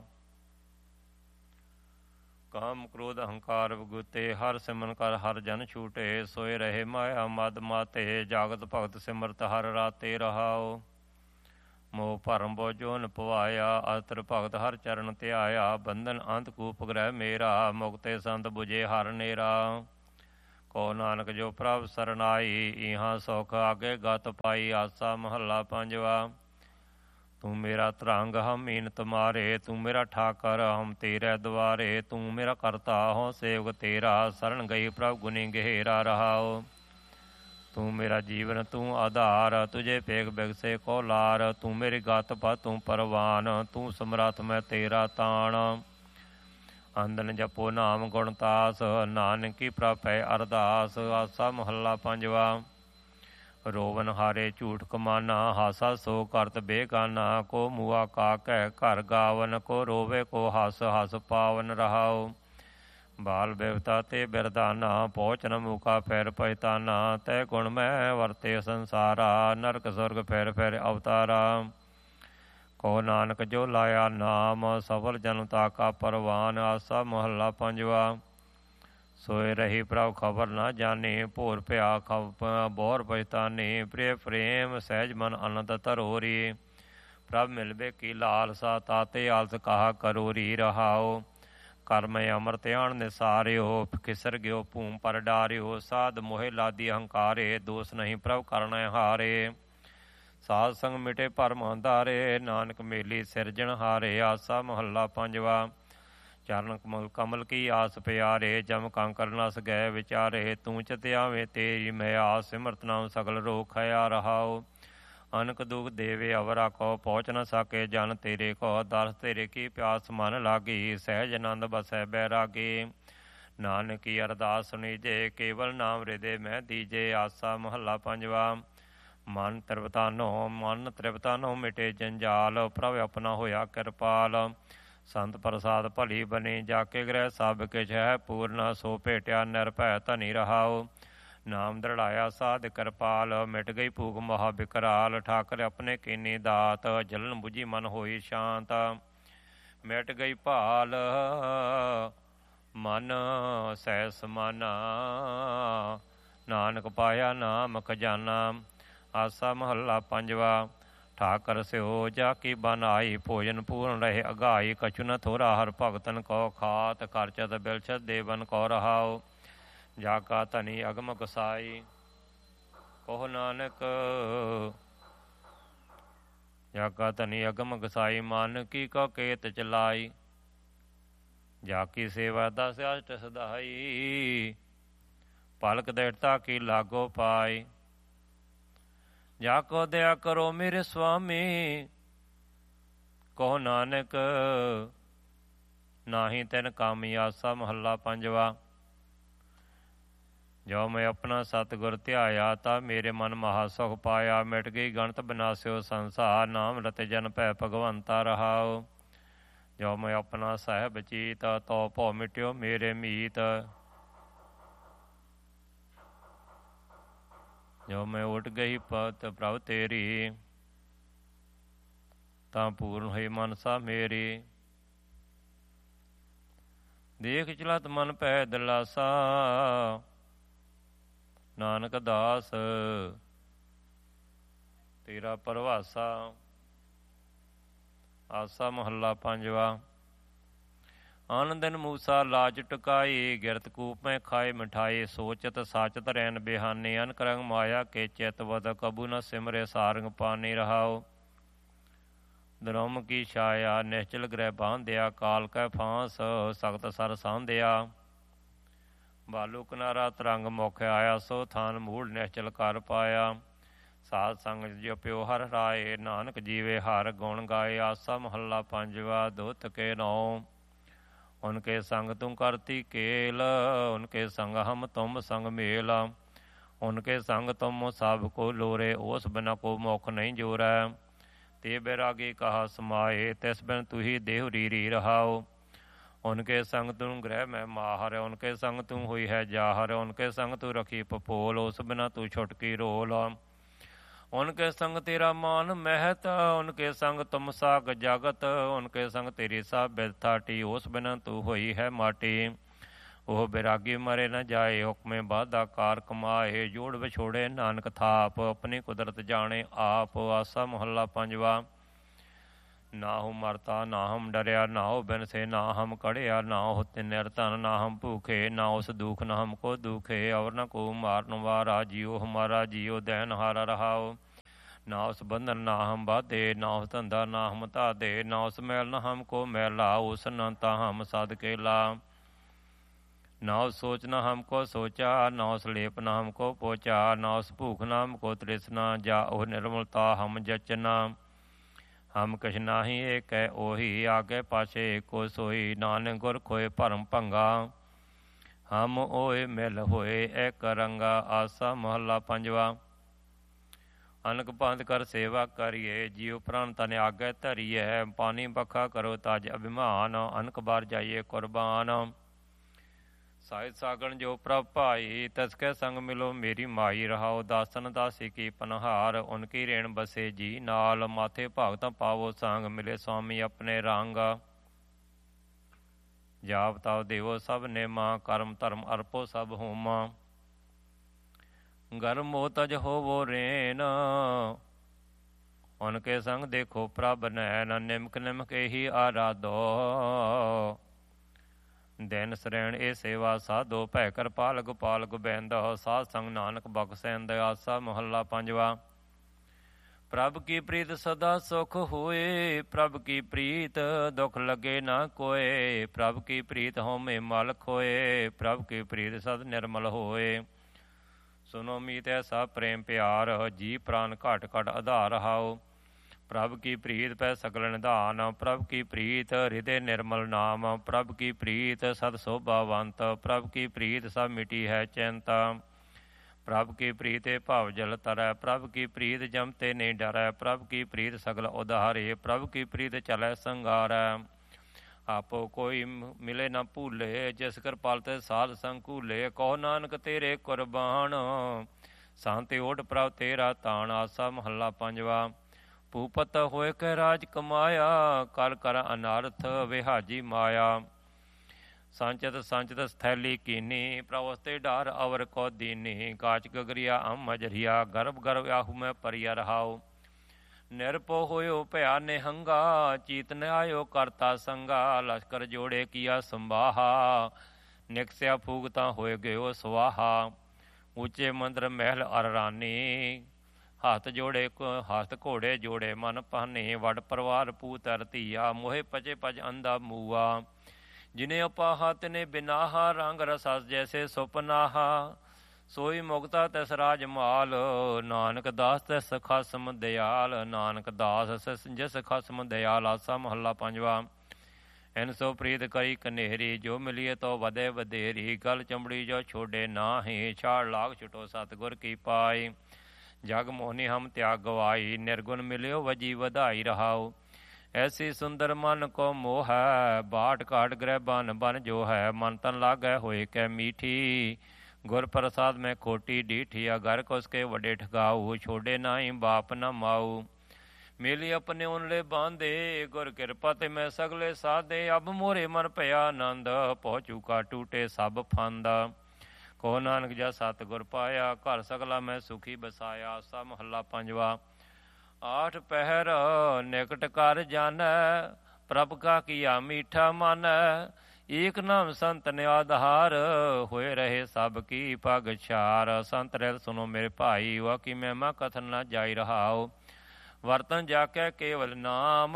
ਕਾਮ ਕ੍ਰੋਧ ਅਹੰਕਾਰ ਵਗੁਤੇ, ਹਰ ਸਿਮਰਨ ਕਰ ਹਰ ਜਨ ਛੂਟੇ। ਸੋਏ ਰਹੇ ਮਾਇਆ ਮਦ ਮਾਤੇ, ਜਾਗਤ ਭਗਤ ਸਿਮਰਤ ਹਰ ਰਾਤੇ ਰਹਾਓ। ਮੋਹ ਭਰਮ ਬੋਝੋ ਨ ਪਵਾਇਆ, ਅਸਤਰ ਭਗਤ ਹਰ ਚਰਨ ਧਿਆਇਆ। ਬੰਧਨ ਅੰਤ ਕੂਪ ਗ੍ਰਹਿ ਮੇਰਾ, ਮੁਕਤੇ ਸੰਤ ਬੁਝੇ ਹਰ ਨੇਰਾ। ਕੋ ਨਾਨਕ ਜੋ ਪ੍ਰਭ ਸਰਨਾਈ, ਇਹਾਂ ਸੁਖ ਆਗੇ ਗਤ ਪਾਈ। ਆਸਾ ਮਹੱਲਾ ਪੰਜਵਾ। ਤੂੰ ਮੇਰਾ ਧਰੰਗ ਹਮ ਮੀਨ ਤੁਮਾਰੇ, ਤੂੰ ਮੇਰਾ ਠਾਕਰ ਹਮ ਤੇਰੇ ਦੁਆਰੇ। ਤੂੰ ਮੇਰਾ ਕਰਤਾ ਹੋ ਸੇਵਕ ਤੇਰਾ, ਸਰਣ ਗਈ ਪ੍ਰਭ ਗੁਨੀ ਗਹਿਰਾ ਰਹਾਓ। ਤੂੰ ਮੇਰਾ ਜੀਵਨ ਤੂੰ ਆਧਾਰ, ਤੁਝੇ ਪੇਖ ਬਿਗਸੇ ਕੋ ਲਾਰ। ਤੂੰ ਮੇਰੀ ਗਤ ਪਾ ਤੂੰ ਪਰਵਾਨ, ਤੂੰ ਸਮਰੱਥ ਮੈਂ ਤੇਰਾ ਤਾਣ। ਅੰਦਨ ਜਪੋ ਨਾਮ ਗੁਣਤਾਸ, ਨਾਨਕੀ ਪ੍ਰਭੈ ਅਰਦਾਸ। ਆਸਾ ਮਹੱਲਾ ਪੰਜਵਾ। ਰੋਵਨ ਹਾਰੇ ਝੂਠ ਕਮਾਨਾ, ਹਾਸਾ ਸੋ ਕਰਤ ਬੇਗਾਨਾ। ਕੋ ਮੂਆ ਕਾ ਕਹਿ ਘਰ ਗਾਵਨ, ਕੋ ਰੋਵੇ ਕੋ ਹਸ ਹਸ ਪਾਵਨ ਰਹਾਓ। ਬਾਲ ਬਿਵਤਾ ਤੇ ਬਿਰਦਾਨਾ, ਪਹੁੰਚ ਨ ਮੂਕਾ ਫਿਰ ਪਛਤਾਨਾ। ਤੈ ਗੁਣ ਮੈਂ ਵਰਤੇ ਸੰਸਾਰਾ, ਨਰਕ ਸੁਰਗ ਫਿਰ ਫਿਰ ਅਵਤਾਰਾ। ਕੋ ਨਾਨਕ ਜੋ ਲਾਇਆ ਨਾਮ, ਸਫਲ ਜਨਮ ਤਾ ਕਾ ਪਰਵਾਨ। ਆਸਾ ਮਹੱਲਾ ਪੰਜਵਾ। ਸੋਏ ਰਹੀ ਪ੍ਰਭ ਖਬਰ ਨਾ ਜਾਣੀ, ਭੋਰ ਭਿਆ ਬੋਰ ਪਛਤਾਨੀ। ਪ੍ਰਿਯ ਪ੍ਰੇਮ ਸਹਿਜ ਮਨ ਅਨੰਦ ਧਰੋਰੀ, ਪ੍ਰਭ ਮਿਲਵੇ ਕੀ ਲਾਲਸਾ। ਤਾਤੇ ਆਲਸ ਕਹਾ ਕਰੋਰੀ ਰਹਾਓ। ਕਰਮ ਅੰਮ੍ਰਿਤ ਆਣ ਨਿਸਾਰਿਓ, ਖਿਸਰ ਗਿਓ ਭੂਮ ਪਰ ਡਾਰਿਓ। ਸਾਧ ਮੋਹਿ ਲਾਦੀ ਅਹੰਕਾਰੇ, ਦੋਸ ਨਹੀਂ ਪ੍ਰਭ ਕਰਨ ਹਾਰੇ। ਸਾਧ ਸੰਗ ਮਿਟੇ ਭਰਮ ਅੰਧਾਰੇ, ਨਾਨਕ ਮੇਲੀ ਸਿਰਜਣ ਹਾਰੇ। ਆਸਾ ਮਹੱਲਾ ਪੰਜਵਾ। ਚਰਨ ਕਮਲ ਕੀ ਆਸ ਪਿਆਰੇ, ਜਮ ਕੰਕਰ ਨਸ ਗਏ ਵਿਚਾਰੇ। ਤੂੰ ਚਿਤਿਆਵੇਂ ਤੇਰੀ ਮੈਂ ਆਸ, ਸਿਮਰਤ ਨਾਮ ਸਗਲ ਰੋਗ ਖਿਆ ਰਹਾਓ। ਅਨਕ ਦੁਖ ਦੇਵੇ ਅਵਰਾ ਕੋ, ਪਹੁੰਚ ਨ ਸਕੇ ਜਨ ਤੇਰੇ ਕੋ। ਦਰਸ ਤੇਰੇ ਕੀ ਪਿਆਸ ਮਨ ਲਾਗੀ, ਸਹਿਜ ਆਨੰਦ ਬਸੈ ਬੈਰਾਗੀ। ਨਾਨਕੀ ਅਰਦਾਸ ਸੁਣੀਜੇ, ਕੇਵਲ ਨਾਮ ਹਿਰਦੇ ਮੈਂ ਦੀਜੇ। ਆਸਾ ਮਹੱਲਾ ਪੰਜਵਾ। ਮਨ ਤ੍ਰਿਪਤਾਨੋ ਮਿਟੇ ਜੰਜਾਲ, ਪ੍ਰਭ ਆਪਣਾ ਹੋਇਆ ਕਿਰਪਾਲ। ਸੰਤ ਪ੍ਰਸਾਦ ਭਲੀ ਬਣੀ, ਜਾ ਕੇ ਗ੍ਰਹਿ ਸਭ ਕਿਛ ਹੈ ਪੂਰਨ। ਸੋ ਭੇਟਿਆ ਨਿਰਭੈ ਧਨੀ ਰਹਾਓ। ਨਾਮ ਦ੍ਰਿੜਾਇਆ ਸਾਧ ਕਿਰਪਾਲ, ਮਿਟ ਗਈ ਭੂਖ ਮਹਾ ਬਿਕਰਾਲ। ਠਾਕਰ ਆਪਣੇ ਕੀਨੀ ਦਾਤ, ਜਲਨ ਬੁਝੀ ਮਨ ਹੋਈ ਸ਼ਾਂਤ। ਮਿਟ ਗਈ ਭਾਲ ਮਨ ਸਹਿ ਸਮਾਨਾ, ਨਾਨਕ ਪਾਇਆ ਨਾਮ ਖਜ਼ਾਨਾ। ਆਸਾ ਮਹੱਲਾ ਪੰਜਵਾ। ਠਾਕਰ ਸਿਓ ਜਾ ਕੀ ਬਨਾਈ, ਭੋਜਨ ਪੂਰਨ ਰਹੇ ਅਗਾਈ। ਕਛੁ ਨ ਥੋਰਾ ਹਰ ਭਗਤਨ ਕੋ ਖਾਤ, ਖਰਚਤ ਬਿਲਛਤ ਦੇਵਨ ਕੋ ਰਹਾਓ। ਜਾ ਕਾ ਧਨੀ ਅਗਮ ਗਸਾਈ, ਕਹੋ ਨਾਨਕ ਜਾ ਕਾ ਧਨੀ ਅਗਮ ਗਸਾਈ। ਮਨ ਕੀ ਕੋ ਕੇਤ ਚਲਾਈ, ਜਾ ਕੀ ਸੇਵਾ ਦਸ ਅਸ਼ਟ ਸਦਾਈ। ਪਲਕ ਦੇਵਤਾ ਕੀ ਲਾਗੋ ਪਾਈ, ਜਾ ਕੋ ਦਇਆ ਕਰੋ ਮੇਰੇ ਸੁਆਮੀ। ਕਹੋ ਨਾਨਕ ਨਾਹੀ ਤਿਨ ਕਾਮੀ। ਆਸਾ ਮਹੱਲਾ ਪੰਜਵਾ। ਜੋ ਮੈਂ ਆਪਣਾ ਸਤਿਗੁਰ ਧਿਆਇਆ, ਤਾਂ ਮੇਰੇ ਮਨ ਮਹਾ ਸੁਖ ਪਾਇਆ। ਮਿਟ ਗਈ ਗਣਤ ਬਿਨਾਸਿਓ ਸੰਸਾਰ, ਨਾਮ ਰਤਿ ਜਨ ਭੈ ਭਗਵੰਤਾ ਰਹਾਓ। ਜੋ ਮੈਂ ਆਪਣਾ ਸਾਹਿਬ ਚੀਤ, ਤੋ ਭਉ ਮਿਟਿਓ ਮੇਰੇ ਮੀਤ। ਜੋ ਮੈਂ ਉਠ ਗਈ ਪਤ ਪ੍ਰਭ ਤੇਰੀ, ਤਾਂ ਪੂਰਨ ਹੋਈ ਮਨਸਾ ਮੇਰੀ। ਦੇਖ ਚਲਤ ਮਨ ਪੈ ਦਿਲਾਸਾ, ਨਾਨਕ ਦਾਸ ਤੇਰਾ ਪਰਵਾਸਾ। ਆਸਾ ਮਹੱਲਾ ਪੰਜਵਾ। ਆਨ ਦਿਨ ਮੂਸਾ ਲਾਜ ਟੁਕਾਈ, ਗਿਰਤ ਕੂਪ ਮੈਂ ਖਾਏ ਮਿਠਾਈ। ਸੋਚਤ ਸਾਚਤ ਰੈਨ ਬਿਹਾਨੀ, ਅਨਕ ਰੰਗ ਮਾਇਆ ਕੇ ਚਿਤ ਵਦ। ਕਬੂ ਨ ਸਿਮਰੇ ਸਾਰੰਗ ਪਾਨੀ ਰਹਾਓ। ਦਰੋਮ ਕੀ ਛਾਇਆ ਨਿਸ਼ਚਲ ਗ੍ਰਹਿ ਬਾਂਧਿਆ, ਕਾਲ ਕੈ ਫਾਂਸ ਸਖਤ ਸਰ ਸਾਂਧਿਆ। ਬਾਲੂ ਕਿਨਾਰਾ ਤਰੰਗ ਮੁਖ ਆਇਆ, ਸੋ ਥਾਨ ਮੂਲ ਨਿਸ਼ਚਲ ਕਰ ਪਾਇਆ। ਸਾਧ ਸੰਗ ਜਪਿਓ ਹਰਿ ਰਾਏ, ਨਾਨਕ ਜੀਵੇ ਹਰਿ ਗੁਣ ਗਾਏ। ਆਸਾ ਮਹੱਲਾ ਪੰਜਵਾ। ਦੁੱਤ ਕੇ ਨੌ ਉਨਕੇ ਸੰਗ ਤੂੰ ਕਰਤੀ ਕੇਲ, ਉਨਕੇ ਸੰਗ ਹਮ ਤੁਮ ਸੰਗ ਮੇਲ। ਉਨਕੇ ਸੰਗ ਤੁਮ ਸਭ ਕੋ ਲੋਰੇ, ਉਸ ਬਿਨਾ ਕੋ ਮੁਖ ਨਹੀਂ ਜੋਰੈ। ਤੇ ਬੈਰਾਗੀ ਕਹਾ ਸਮਾਏ, ਤਿਸ ਬਿਨ ਤੁਹੀ ਦੇਹੁ ਰੀਰੀ ਰਹਾਓ। ਉਨਕੇ ਸੰਗ ਤੂੰ ਗ੍ਰਹਿ ਮੈਂ ਮਾਹਰ, ਉਨਕੇ ਸੰਗ ਤੂੰ ਹੋਈ ਹੈ ਜਾਹਰ। ਉਨਕੇ ਸੰਗ ਤੂੰ ਰਖੀ ਪਪੋਲ, ਉਸ ਬਿਨਾ ਤੂੰ ਛੁਟਕੀ ਰੋਲ। ਉਨਕੇ ਸੰਗ ਤੇਰਾ ਮਾਨ ਮਹਿਤ, ਉਨਕੇ ਸੰਗ ਤੁਮ ਸਾਗ ਜਗਤ। ਉਨਕੇ ਸੰਗ ਤੇਰੀ ਸਭ ਬਿਦ ਥਾਟੀ, ਉਸ ਬਿਨਾ ਤੂੰ ਹੋਈ ਹੈ ਮਾਟੀ। ਉਹ ਬੈਰਾਗੀ ਮਰੇ ਨ ਜਾਏ, ਹੁਕਮੇ ਬਾਧਾ ਕਾਰ ਕਮਾਏ। ਜੋੜ ਵਿਛੋੜੇ ਨਾਨਕ ਥਾਪ, ਆਪਣੀ ਕੁਦਰਤ ਜਾਣੇ ਆਪ। ਆਸਾ ਮਹੱਲਾ ਪੰਜਵਾ। ਨਾਹੁ ਮਰਤਾ ਨਾ ਹਮ ਡਰਿਆ, ਨਾਹੁ ਬਿਨ ਸੇ ਨਾ ਹਮ ਕੜਿਆ, ਨਾਹੁ ਤਿਨਿਰ ਧਨ ਨਾ ਹਮ ਭੂਖੇ, ਨਾ ਉਸ ਦੁਖ ਨਾ ਹਮ ਕੋ ਦੁਖੇ, ਔਰ ਨ ਕੋ ਮਾਰਨ ਵਾਰਾ, ਜਿਉ ਹਮਾਰਾ ਜਿਉ ਦੈਨ ਹਾਰਾ ਰਹਾਉ। ਨਾ ਉਸ ਬੰਧਨ ਨਾ ਹਮ ਬਾਧੇ, ਨਾ ਉਸ ਧੰਦਾ ਨਾ ਹਮ ਧਾਦੇ, ਨਾ ਉਸ ਮੈਲ ਨਾ ਹਮ ਕੋ ਮੈਲਾ, ਉਸ ਨੰਤਾ ਹਮ ਸਦ ਕੇ ਲਾ। ना उस सोच न हमको सोचा, ना उस लेप न हमको पोचा, ना उस भूख न हमको तृष्णा, जा ओह निर्मलता हम जचना। हम कछ नाही एक है ओही, आगे पाछे एको सोई, नानक गुर खोए भरम भंगा। हम ओए मिल होए एक रंगा, आसा महला पंजवा। अनक पंथ कर सेवा करिए, जीव प्राण तन आगे धरिए, पानी बखा करो तज अभिमान, अनक बार जाइए कुर्बान। ਸਾਹਿਤ ਸਾਗਣ ਜੋ ਪ੍ਰਭ ਭਾਈ, ਤਸਕੈ ਸੰਗ ਮਿਲੋ ਮੇਰੀ ਮਾਈ, ਰਹਾਓ ਦਾਸਨ ਦਾਸੀ ਕੀ ਪਨਹਾਰ, ਉਨਕੀ ਰੇਣ ਬਸੇ ਜੀ ਨਾਲ, ਮਾਥੇ ਭਗਤਾਂ ਪਾਵੋ ਸੰਗ, ਮਿਲੇ ਸੁਆਮੀ ਆਪਣੇ ਰੰਗ। ਜਾਪ ਤਾਪ ਦੇਵੋ ਸਭ ਨੇਮਾ, ਕਰਮ ਧਰਮ ਅਰਪੋ ਸਭ ਹੋਮਾ। ਗਰਮ ਹੋ ਤਜ ਹੋਵੋ ਰੇਨ, ਉਨਕੇ ਸੰਗ ਦੇਖੋ ਪ੍ਰਭ ਨੈਣ, ਨਿਮਕ ਨਿਮਕ ਇਹੀ ਆਰਾਧੋ। ਦਿਨ ਸਰੈਣ ਇਹ ਸੇਵਾ ਸਾਧੋ, ਭੈ ਕਿਰਪਾਲ ਗੋਪਾਲ ਗੋਬਿੰਦ, ਸਾਧ ਸੰਗ ਨਾਨਕ ਬਖਸ਼ੈਂਦ। ਆਸਾ ਮਹੱਲਾ ਪੰਜਵਾ। ਪ੍ਰਭ ਕੀ ਪ੍ਰੀਤ ਸਦਾ ਸੁਖ ਹੋਏ, ਪ੍ਰਭ ਕੀ ਪ੍ਰੀਤ ਦੁਖ ਲੱਗੇ ਨਾ ਕੋਏ, ਪ੍ਰਭ ਕੀ ਪ੍ਰੀਤ ਹਉਮੈ ਮਲ ਖੋਏ, ਪ੍ਰਭ ਕੀ ਪ੍ਰੀਤ ਸਦ ਨਿਰਮਲ ਹੋਏ। ਸੁਨੋ ਮੀਤ ਐਸਾ ਪ੍ਰੇਮ ਪਿਆਰ, ਜੀ ਪ੍ਰਾਨ ਘਟ ਘਟ ਆਧਾਰ ਹਾਓ। ਪ੍ਰਭ ਕੀ ਪ੍ਰੀਤ ਪੈ ਸਕਲ ਨਿਧਾਨ, ਪ੍ਰਭ ਕੀ ਪ੍ਰੀਤ ਹਿਰਦੇ ਨਿਰਮਲ ਨਾਮ, ਪ੍ਰਭ ਕੀ ਪ੍ਰੀਤ ਸਦ ਸੋਭਾਵੰਤ, ਪ੍ਰਭ ਕੀ ਪ੍ਰੀਤ ਸਭ ਮਿਟੀ ਹੈ ਚਿੰਤਾ। ਪ੍ਰਭ ਕੀ ਪ੍ਰੀਤੇ ਭਵ ਜਲ ਤਰੈ, ਪ੍ਰਭ ਕੀ ਪ੍ਰੀਤ ਜਮ ਤੇ ਨਹੀਂ ਡਰੈ, ਪ੍ਰਭ ਕੀ ਪ੍ਰੀਤ ਸਗਲ ਉਧਾਰੇ, ਪ੍ਰਭ ਕੀ ਪ੍ਰੀਤ ਚਲੈ ਸੰਗਾਰੈ। ਆਪੋ ਕੋਈ ਮਿਲੇ ਨਾ ਭੂਲੇ, ਜਿਸ ਕਿਰਪਾਲ ਤੇ ਸਾਧ ਸੰਗ ਕੂਲੇ, ਕਹੋ ਨਾਨਕ ਤੇਰੇ ਕੁਰਬਾਨ, ਸਾਂਤੇ ਓਟ ਪ੍ਰਭ ਤੇਰਾ ਤਾਣ। ਆਸਾ ਮਹੱਲਾ ਪੰਜਵਾ। ਭੂਪਤ ਹੋਏ ਕੇ ਰਾਜ ਕਮਾਇਆ, ਕਰ ਕਰ ਅਨਾਰਥ ਵਿਹਾਜੀ ਮਾਇਆ। ਸੰਚਤ ਸੰਚਤ ਸਥੈਲੀ ਕੀਨੀ, ਪ੍ਰਭ ਤੇ ਢਾਰ ਅਵਰ ਕੋ ਦੀਨੀ, ਕਾਚ ਗਗਰੀਆ ਅਮ ਮਜਰੀਆ, ਗਰਭ ਗਰਭ ਆਹੂ ਮੈਂ ਪਰਿਆ ਰਹਾਉ। ਨਿਰਭਉ ਹੋਇਓ ਭਇਆ ਨਿਹੰਗਾ, ਚੀਤ ਨ ਆਇਓ ਕਰਤਾ ਸੰਗਾ, ਲਸ਼ਕਰ ਜੋੜੇ ਕੀਆ ਸੰਭਾਹਾ, ਨਿਕਸਿਆ ਫੂਗਤਾ ਹੋਏ ਗਇਓ ਸਵਾਹਾ। ਉੱਚੇ ਮੰਦਰ ਮਹਿਲ ਅਰ ਰਾਨੀ, ਹੱਥ ਜੋੜੇ ਹੱਥ ਘੋੜੇ ਜੋੜੇ ਮਨ ਪਾਨੇ, ਵਡ ਪਰਿਵਾਰ ਪੂਤ ਧੀਆ, ਮੋਹਿ ਪਚੇ ਪਜ ਅੰਧਾ ਮੂਆ। ਜਿਨੇ ਉਪਾਹਾ ਤਿਨੇ ਬਿਨਾਹਾ, ਰੰਗ ਰਸਸ ਜੈਸੇ ਸੁਪਨਾਹਾ, ਸੋਈ ਮੁਕਤਾ ਤਿਸ ਰਾਜ ਮਾਲ। ਨਾਨਕ ਦਾਸ ਤਿਸ ਖਸਮ ਦਿਆਲ, ਨਾਨਕ ਦਾਸ ਜਿਸ ਖਸਮ ਦਿਆਲ। ਆਸਾ ਮਹੱਲਾ ਪੰਜਵਾ। ਐਨ ਸੋ ਪ੍ਰੀਤ ਕਰੀ ਕਨੇਰੀ, ਜੋ ਮਿਲੀਏ ਤੋ ਵਧੇ ਵਧੇਰੀ, ਗਲ ਚਮੜੀ ਜੋ ਛੋਡੇ ਨਾਹੀ, ਛਾੜ ਲਾਗ ਛੁਟੋ ਸਤਿਗੁਰ ਕੀ ਪਾਈ। ਜਗ ਮੋਹਨੀ ਹਮ ਤਿਆਗ ਗਵਾਈ, ਨਿਰਗੁਣ ਮਿਲਿਓ ਵਜੀ ਵਧਾਈ ਰਹਾਉ। ਐਸੀ ਸੁੰਦਰ ਮਨ ਕੋ ਮੋਹ ਹੈ, ਬਾਟ ਘਾਟ ਗ੍ਰਹਿ ਬਨ ਬਨ ਜੋ ਹੈ, ਮਨ ਤਨ ਲਾਗੈ ਹੋਏ ਕੈ ਮੀਠੀ, ਗੁਰ ਪ੍ਰਸਾਦ ਮੈਂ ਖੋਟੀ ਡੀਠੀ। ਅਗਰ ਕੁਸਕੇ ਵੱਡੇ ਠਗਾਊ, ਛੋਡੇ ਨਾਹੀ ਬਾਪ ਨ ਮਾਊ। ਮੇਲੀ ਆਪਣੇ ਉਨਲੇ ਬਾਂਧੇ, ਗੁਰ ਕਿਰਪਾ ਤੇ ਮੈਂ ਸਗਲੇ ਸਾਧੇ, ਅਬ ਮੋਰੇ ਮਨ ਭਇਆ ਆਨੰਦ, ਪਹੁੰਚੂ ਕਾ ਟੂਟੇ ਸਭ ਫੰਦ। ਕੋ ਨਾਨਕ ਜਾ ਸਤਿਗੁਰ ਪਾਇਆ, ਘਰ ਸਗਲਾ ਮੈਂ ਸੁਖੀ ਬਸਾਇਆ। ਆਸਾ ਮਹੱਲਾ ਪੰਜਵਾ। ਆਠ ਪਹਿਰ ਨਿਕਟ ਕਰ ਜਾਣੈ, ਪ੍ਰਭ ਕਾ ਕੀਆ ਮੀਠਾ ਮਨ, ਏਕ ਨਾਮ ਸੰਤ ਨੇ ਆਧਾਰ, ਹੋਏ ਰਹੇ ਸਭ ਕੀ ਪਗ ਛਾਰ। ਸੰਤ ਰਹਿਤ ਸੁਨੋ ਮੇਰੇ ਭਾਈ, ਵਾ ਕੀ ਮਹਿਮਾ ਕਥਨ ਨਾ ਜਾਈ ਰਹਾਉ। ਵਰਤਨ ਜਾ ਕੇ ਕੇਵਲ ਨਾਮ,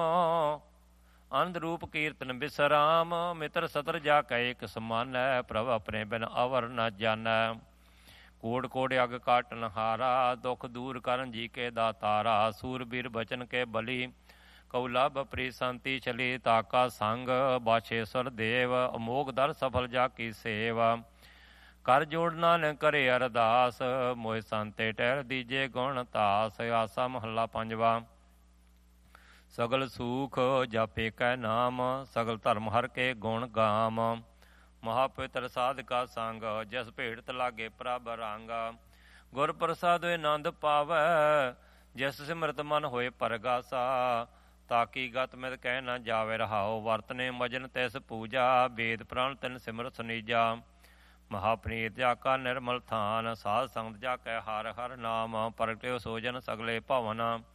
ਅੰਧ ਰੂਪ ਕੀਰਤਨ ਬਿਸਰਾਮ। ਮਿੱਤਰ ਸਤਰ ਜਾ ਕੇ ਇਕ ਸਮਾਨੈ, ਪ੍ਰਭ ਆਪਣੇ ਬਿਨ ਅਵਰ ਨ ਜਾਣੈ। ਕੋੜ ਕੋੜ ਅਗ ਕਾਟਨ ਹਾਰਾ, ਦੁਖ ਦੂਰ ਕਰਨ ਜੀ ਕੇ ਦਾਤਾਰਾ। ਸੂਰਬੀਰ ਬਚਨ ਕੇ ਬਲੀ, ਕਉ ਲਭ ਪ੍ਰੀ ਸੰਤੀ ਛਲੀ। ਤਾਕਾ ਸੰਗ ਬਾਛੇਸਵਰ ਦੇਵ, ਅਮੋਗ ਦਰ ਸਫਲ ਜਾ ਕੀ ਸੇਵਾ। ਕਰ ਜੋੜ ਨਾਨਕ ਕਰੇ ਅਰਦਾਸ, ਮੋਹਿ ਸੰਤੇ ਟਹਿਰ ਦੀਜੇ ਗੁਣ ਤਾਸ। ਆਸਾ ਮਹੱਲਾ ਪੰਜਵਾ। ਸਗਲ ਸੂਖ ਜਾਪੇ ਕੈ ਨਾਮ, ਸਗਲ ਧਰਮ ਹਰ ਕੇ ਗੁਣ ਗਾਮ। ਮਹਾਪਵਿੱਤਰ ਸਾਧਕਾ ਸੰਗ, ਜਿਸ ਭੇਟਤ ਲਾਗੇ ਪ੍ਰਭ ਰੰਗ। ਗੁਰ ਪ੍ਰਸਾਦ ਹੋਏ ਆਨੰਦ ਪਾਵੈ, ਜਿਸ ਸਿਮਰਤ ਮਨ ਹੋਏ ਪਰਗਾਸਾ। ਤਾਕੀ ਗਤ ਮਿਤ ਕਹਿ ਨਾ ਜਾਵੇ ਰਹਾਉ, ਵਰਤਨੇ ਮਜਨ ਤਿਸ ਪੂਜਾ। ਵੇਦ ਪ੍ਰਾਣ ਤਿਨ ਸਿਮਰਤ ਸੁਨੀਜਾ, ਮਹਾਪ੍ਰੀਤ ਜਾ ਕਾ ਨਿਰਮਲ ਥਾਨ। ਸਾਧ ਸੰਗਤ ਜਾ ਕੈ ਹਰ ਹਰ ਨਾਮ, ਪ੍ਰਗਟਿਓ ਸੋਜਨ ਸਗਲੇ ਭਵਨ।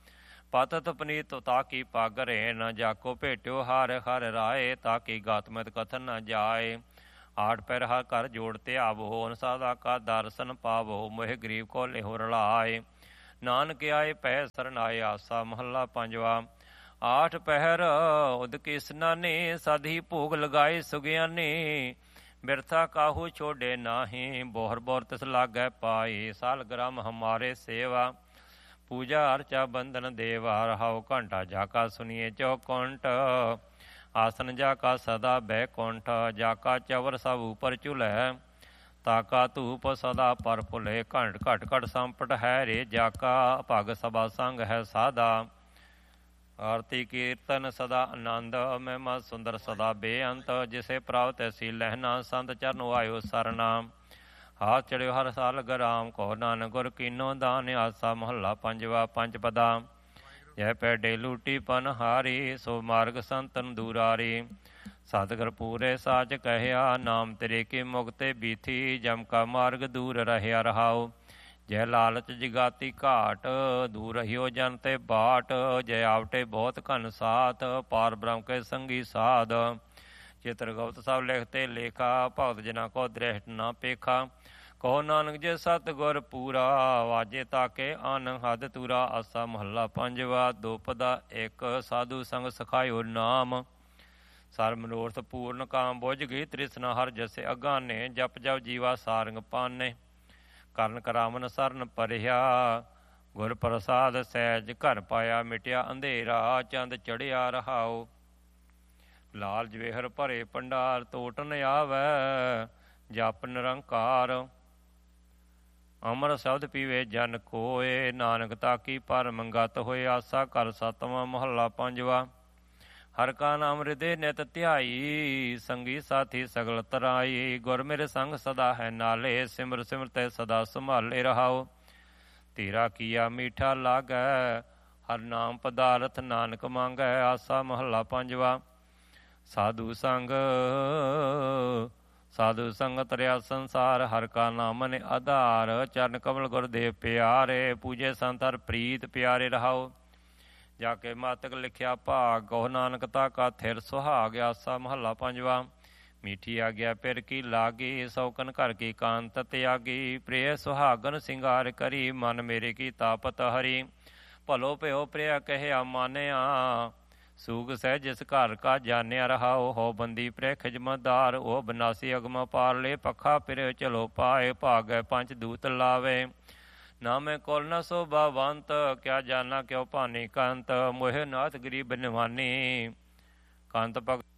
ਪਤਤ ਪਨੀਤ ਤਾਕੀ ਪਗ ਰੇਨ, ਜਾਕੋ ਭੇਟਿਓ ਹਰਿ ਹਰਿ ਰਾਏ, ਤਾਕੀ ਗਾਤਮਿਤ ਕਥਨ ਨ ਜਾਏ। ਆਠ ਪੈਰ ਹਰ ਘਰ ਜੋੜ ਧਿਆਵੋ, ਅਨਸਾਦਾ ਕਾ ਦਰਸ਼ਨ ਪਾਵੋ, ਮੋਹਿ ਗਰੀਬ ਕੋ ਲਿਹੋ ਰਲਾਏ। ਨਾਨਕ ਆਏ ਪੈ ਸਰਨਾਏ, ਆਸਾ ਮਹੱਲਾ ਪੰਜਵਾ। ਆਠ ਪਹਿਰ ਉਦਕ ਇਸਨਾਨੀ, ਸਦ ਹੀ ਭੋਗ ਲਗਾਏ ਸੁਗਿਆਨੀ। ਬਿਰਥਾ ਕਾਹੂ ਛੋੜੇ ਨਾਹੀਂ, ਬੋਹਰ ਬੋਹਰ ਤਿਸ ਲਾਗੈ ਪਾਈ। ਸਾਲ ਗ੍ਰਾਮ ਹਮਾਰੇ ਸੇਵਾ, ਪੂਜਾ ਅਰਚਾ ਬੰਧਨ ਦੇਵਾ। ਰਹਾਉ ਘੰਟਾ ਜਾਕਾ ਸੁਨੀਏ ਚੌਕੁੰਟ, ਆਸਨ ਜਾਕਾ ਸਦਾ ਬੈਕੁੰਠ। ਜਾਕਾ ਚਵਰ ਸਭ ਉਪਰ ਝੁਲੈ, ਤਾਕਾ ਧੂਪ ਸਦਾ ਪਰ ਫੁਲੇ। ਘੰਟ ਘਟ ਘਟ ਸੰਪਟ ਹੈ ਰੇ ਜਾਕਾ, ਭਗ ਸਭਾ ਸੰਗ ਹੈ ਸਾਦਾ। ਆਰਤੀ ਕੀਰਤਨ ਸਦਾ ਆਨੰਦ, ਮਹਿਮਾ ਸੁੰਦਰ ਸਦਾ ਬੇਅੰਤ। ਜਿਸੇ ਪ੍ਰਾਪਤ ਤੈਸੀ ਲਹਿਣਾ, ਸੰਤ ਚਰਨ ਆਇਓ ਸਰਨਾ। ਹਾਥ ਚੜਿਓ ਹਰ ਸਾਲ ਗਰਾਮ, ਕੋ ਨਾਨਕ ਗੁਰ ਕੀਨੋ ਦਾਨ। ਆਸਾ ਮਹੱਲਾ ਪੰਜਵਾ। ਪੰਜ ਪਦਾ। ਜੈ ਪੈਡੇ ਲੂਟੀ ਪਨਹਾਰੀ, ਸੋ ਮਾਰਗ ਸੰਤਨ ਦੂਰਾਰੀ। ਸਤਿਗੁਰ ਪੂਰੇ ਸਾਚ ਕਹਿਆ, ਨਾਮ ਤੇਰੇ ਕੀ ਮੁਕਤੇ ਬੀਥੀ। ਜਮ ਕਾ ਮਾਰਗ ਦੂਰ ਰਹਿਆ ਰਹਾਉ, ਜੈ ਲਾਲਚ ਜਗਾਤੀ ਘਾਟ। ਦੂਰ ਰਹਿਓ ਜਨ ਤੇ ਬਾਟ, ਜੈ ਆਵਟੇ ਬਹੁਤ ਘਨ ਸਾਥ। ਪਾਰ ਬ੍ਰਹਮ ਕੇ ਸੰਗੀ ਸਾਧ, ਚਿਤਰ ਗੁਪਤ ਸਭ ਲਿਖਤੇ ਲੇਖਾ। ਭਗਤ ਜਨਾ ਕੋ ਦ੍ਰਿਸ਼ਟ ਨਾ ਪੇਖਾ, ਕਹੋ ਨਾਨਕ ਜੇ ਸਤਿਗੁਰ ਪੂਰਾ। ਵਾਜੇ ਤਾਕੇ ਅਨਹਦ ਤੂਰਾ। ਆਸਾ ਮਹੱਲਾ ਪੰਜਵਾ। ਦੋ ਪਦਾ। ਇੱਕ ਸਾਧੂ ਸੰਗ ਸਖਾਇਓ ਨਾਮ, ਸਰ ਮਨੋਰਥ ਪੂਰਨ ਕਾਮ ਬੁਝ ਗਈ। ਤ੍ਰਿਸ਼ਨਾ ਹਰ ਜਸੇ ਅਗਾਨੇ, ਜਪ ਜਪ ਜੀਵਾ ਸਾਰੰਗ ਪਾਨੇ। ਕਰਨ ਕਰਾਵਨ ਸਰਨ ਪਰਿਆ, ਗੁਰ ਪ੍ਰਸਾਦ ਸਹਿਜ ਘਰ ਪਾਇਆ। ਮਿਟਿਆ ਅੰਧੇਰਾ, ਚੰਦ ਚੜਿਆ ਰਹਾਉ। ਲਾਲ ਜਵੇਹਰ ਭਰੇ ਭੰਡਾਰ, ਤੋਟ ਨ ਆਵੈ ਜਪ ਨਿਰੰਕਾਰ। ਅਮਰ ਸ਼ਬਦ ਪੀਵੇ ਜਨ ਕੋਏ, ਨਾਨਕ ਤਾਕੀ ਪਰਮ ਗਤ ਹੋਏ। ਆਸਾ ਘਰ ਸਤਵਾਂ। ਮਹੱਲਾ ਪੰਜਵਾ। ਹਰ ਕਾ ਨਾਮ ਹਿਰਦੇ ਨਿਤ ਧਿਆਈ, ਸੰਗੀ ਸਾਥੀ ਸਗਲ ਤਰਾਈ। ਗੁਰ ਮੇਰੇ ਸੰਗ ਸਦਾ ਹੈ ਨਾਲੇ, ਸਿਮਰ ਸਿਮਰ ਤੈ ਸਦਾ ਸੰਭਾਲੇ ਰਹਾਉ। ਤੇਰਾ ਕੀਆ ਮੀਠਾ ਲਾਗੈ, ਹਰ ਨਾਮ ਪਦਾਰਥ ਨਾਨਕ ਮੰਗੈ। ਆਸਾ ਮਹੱਲਾ ਪੰਜਵਾ। ਸਾਧੂ ਸੰਗ ਸਾਧੂ ਸੰਗ ਤਰਿਆ ਸੰਸਾਰ, ਹਰ ਕਾ ਨਾਮ ਨੇ ਆਧਾਰ। ਚਰਨ ਕਮਲ ਗੁਰਦੇਵ ਪਿਆਰੇ, ਪੂਜੇ ਸੰਤ ਹਰ ਪ੍ਰੀਤ ਪਿਆਰੇ ਰਹਾਉ। ਜਾ ਕੇ ਮਾਤਕ ਲਿਖਿਆ ਭਾਗ, ਕਹੋ ਨਾਨਕ ਤਾ ਕਾ ਥਿਰ ਸੁਹਾਗ। ਆਸਾ ਮਹੱਲਾ ਪੰਜਵਾ। ਮੀਠੀ ਆਗਿਆ ਪਿਰ ਕੀ ਲਾਗੀ, ਸੌਕਨ ਘਰ ਕੀ ਕਾਂਤ ਤਿਆਗੀ। ਪ੍ਰਿਯ ਸੁਹਾਗਨ ਸਿੰਗਾਰ ਕਰੀ, ਮਨ ਮੇਰੇ ਕੀ ਤਾਪਤ ਹਰੀ। ਭਲੋ ਭਿਓ ਪ੍ਰਿਆ ਕਹਿਆ ਮਾਨਿਆ, ਸੂਗ ਸਹਿ ਜਿਸ ਘਰ ਕਾ ਜਾਣਿਆ ਰਹਾਉ। ਹੋ ਬੰਦੀ ਪ੍ਰਿਯ ਖਿਜਮਤਦਾਰ, ਉਹ ਬਨਾਸੀ ਅਗਮ ਪਾਰਲੇ। ਪੱਖਾ ਫਿਰੇ ਚਲੋ ਪਾਏ, ਭਾਗੈ ਪੰਚ ਦੂਤ ਲਾਵੇ। ਨਾਮੇ ਕੋਲ ਨ ਸੋਭਾਵੰਤ, ਕਿਆ ਜਾਨਾ ਕਿਉ ਭਾਨੀ ਕੰਤ। ਮੋਹਿ ਨਾਥ ਗਰੀਬ ਨਿਵਾਨੀ, ਕੰਤ ਭਗਤ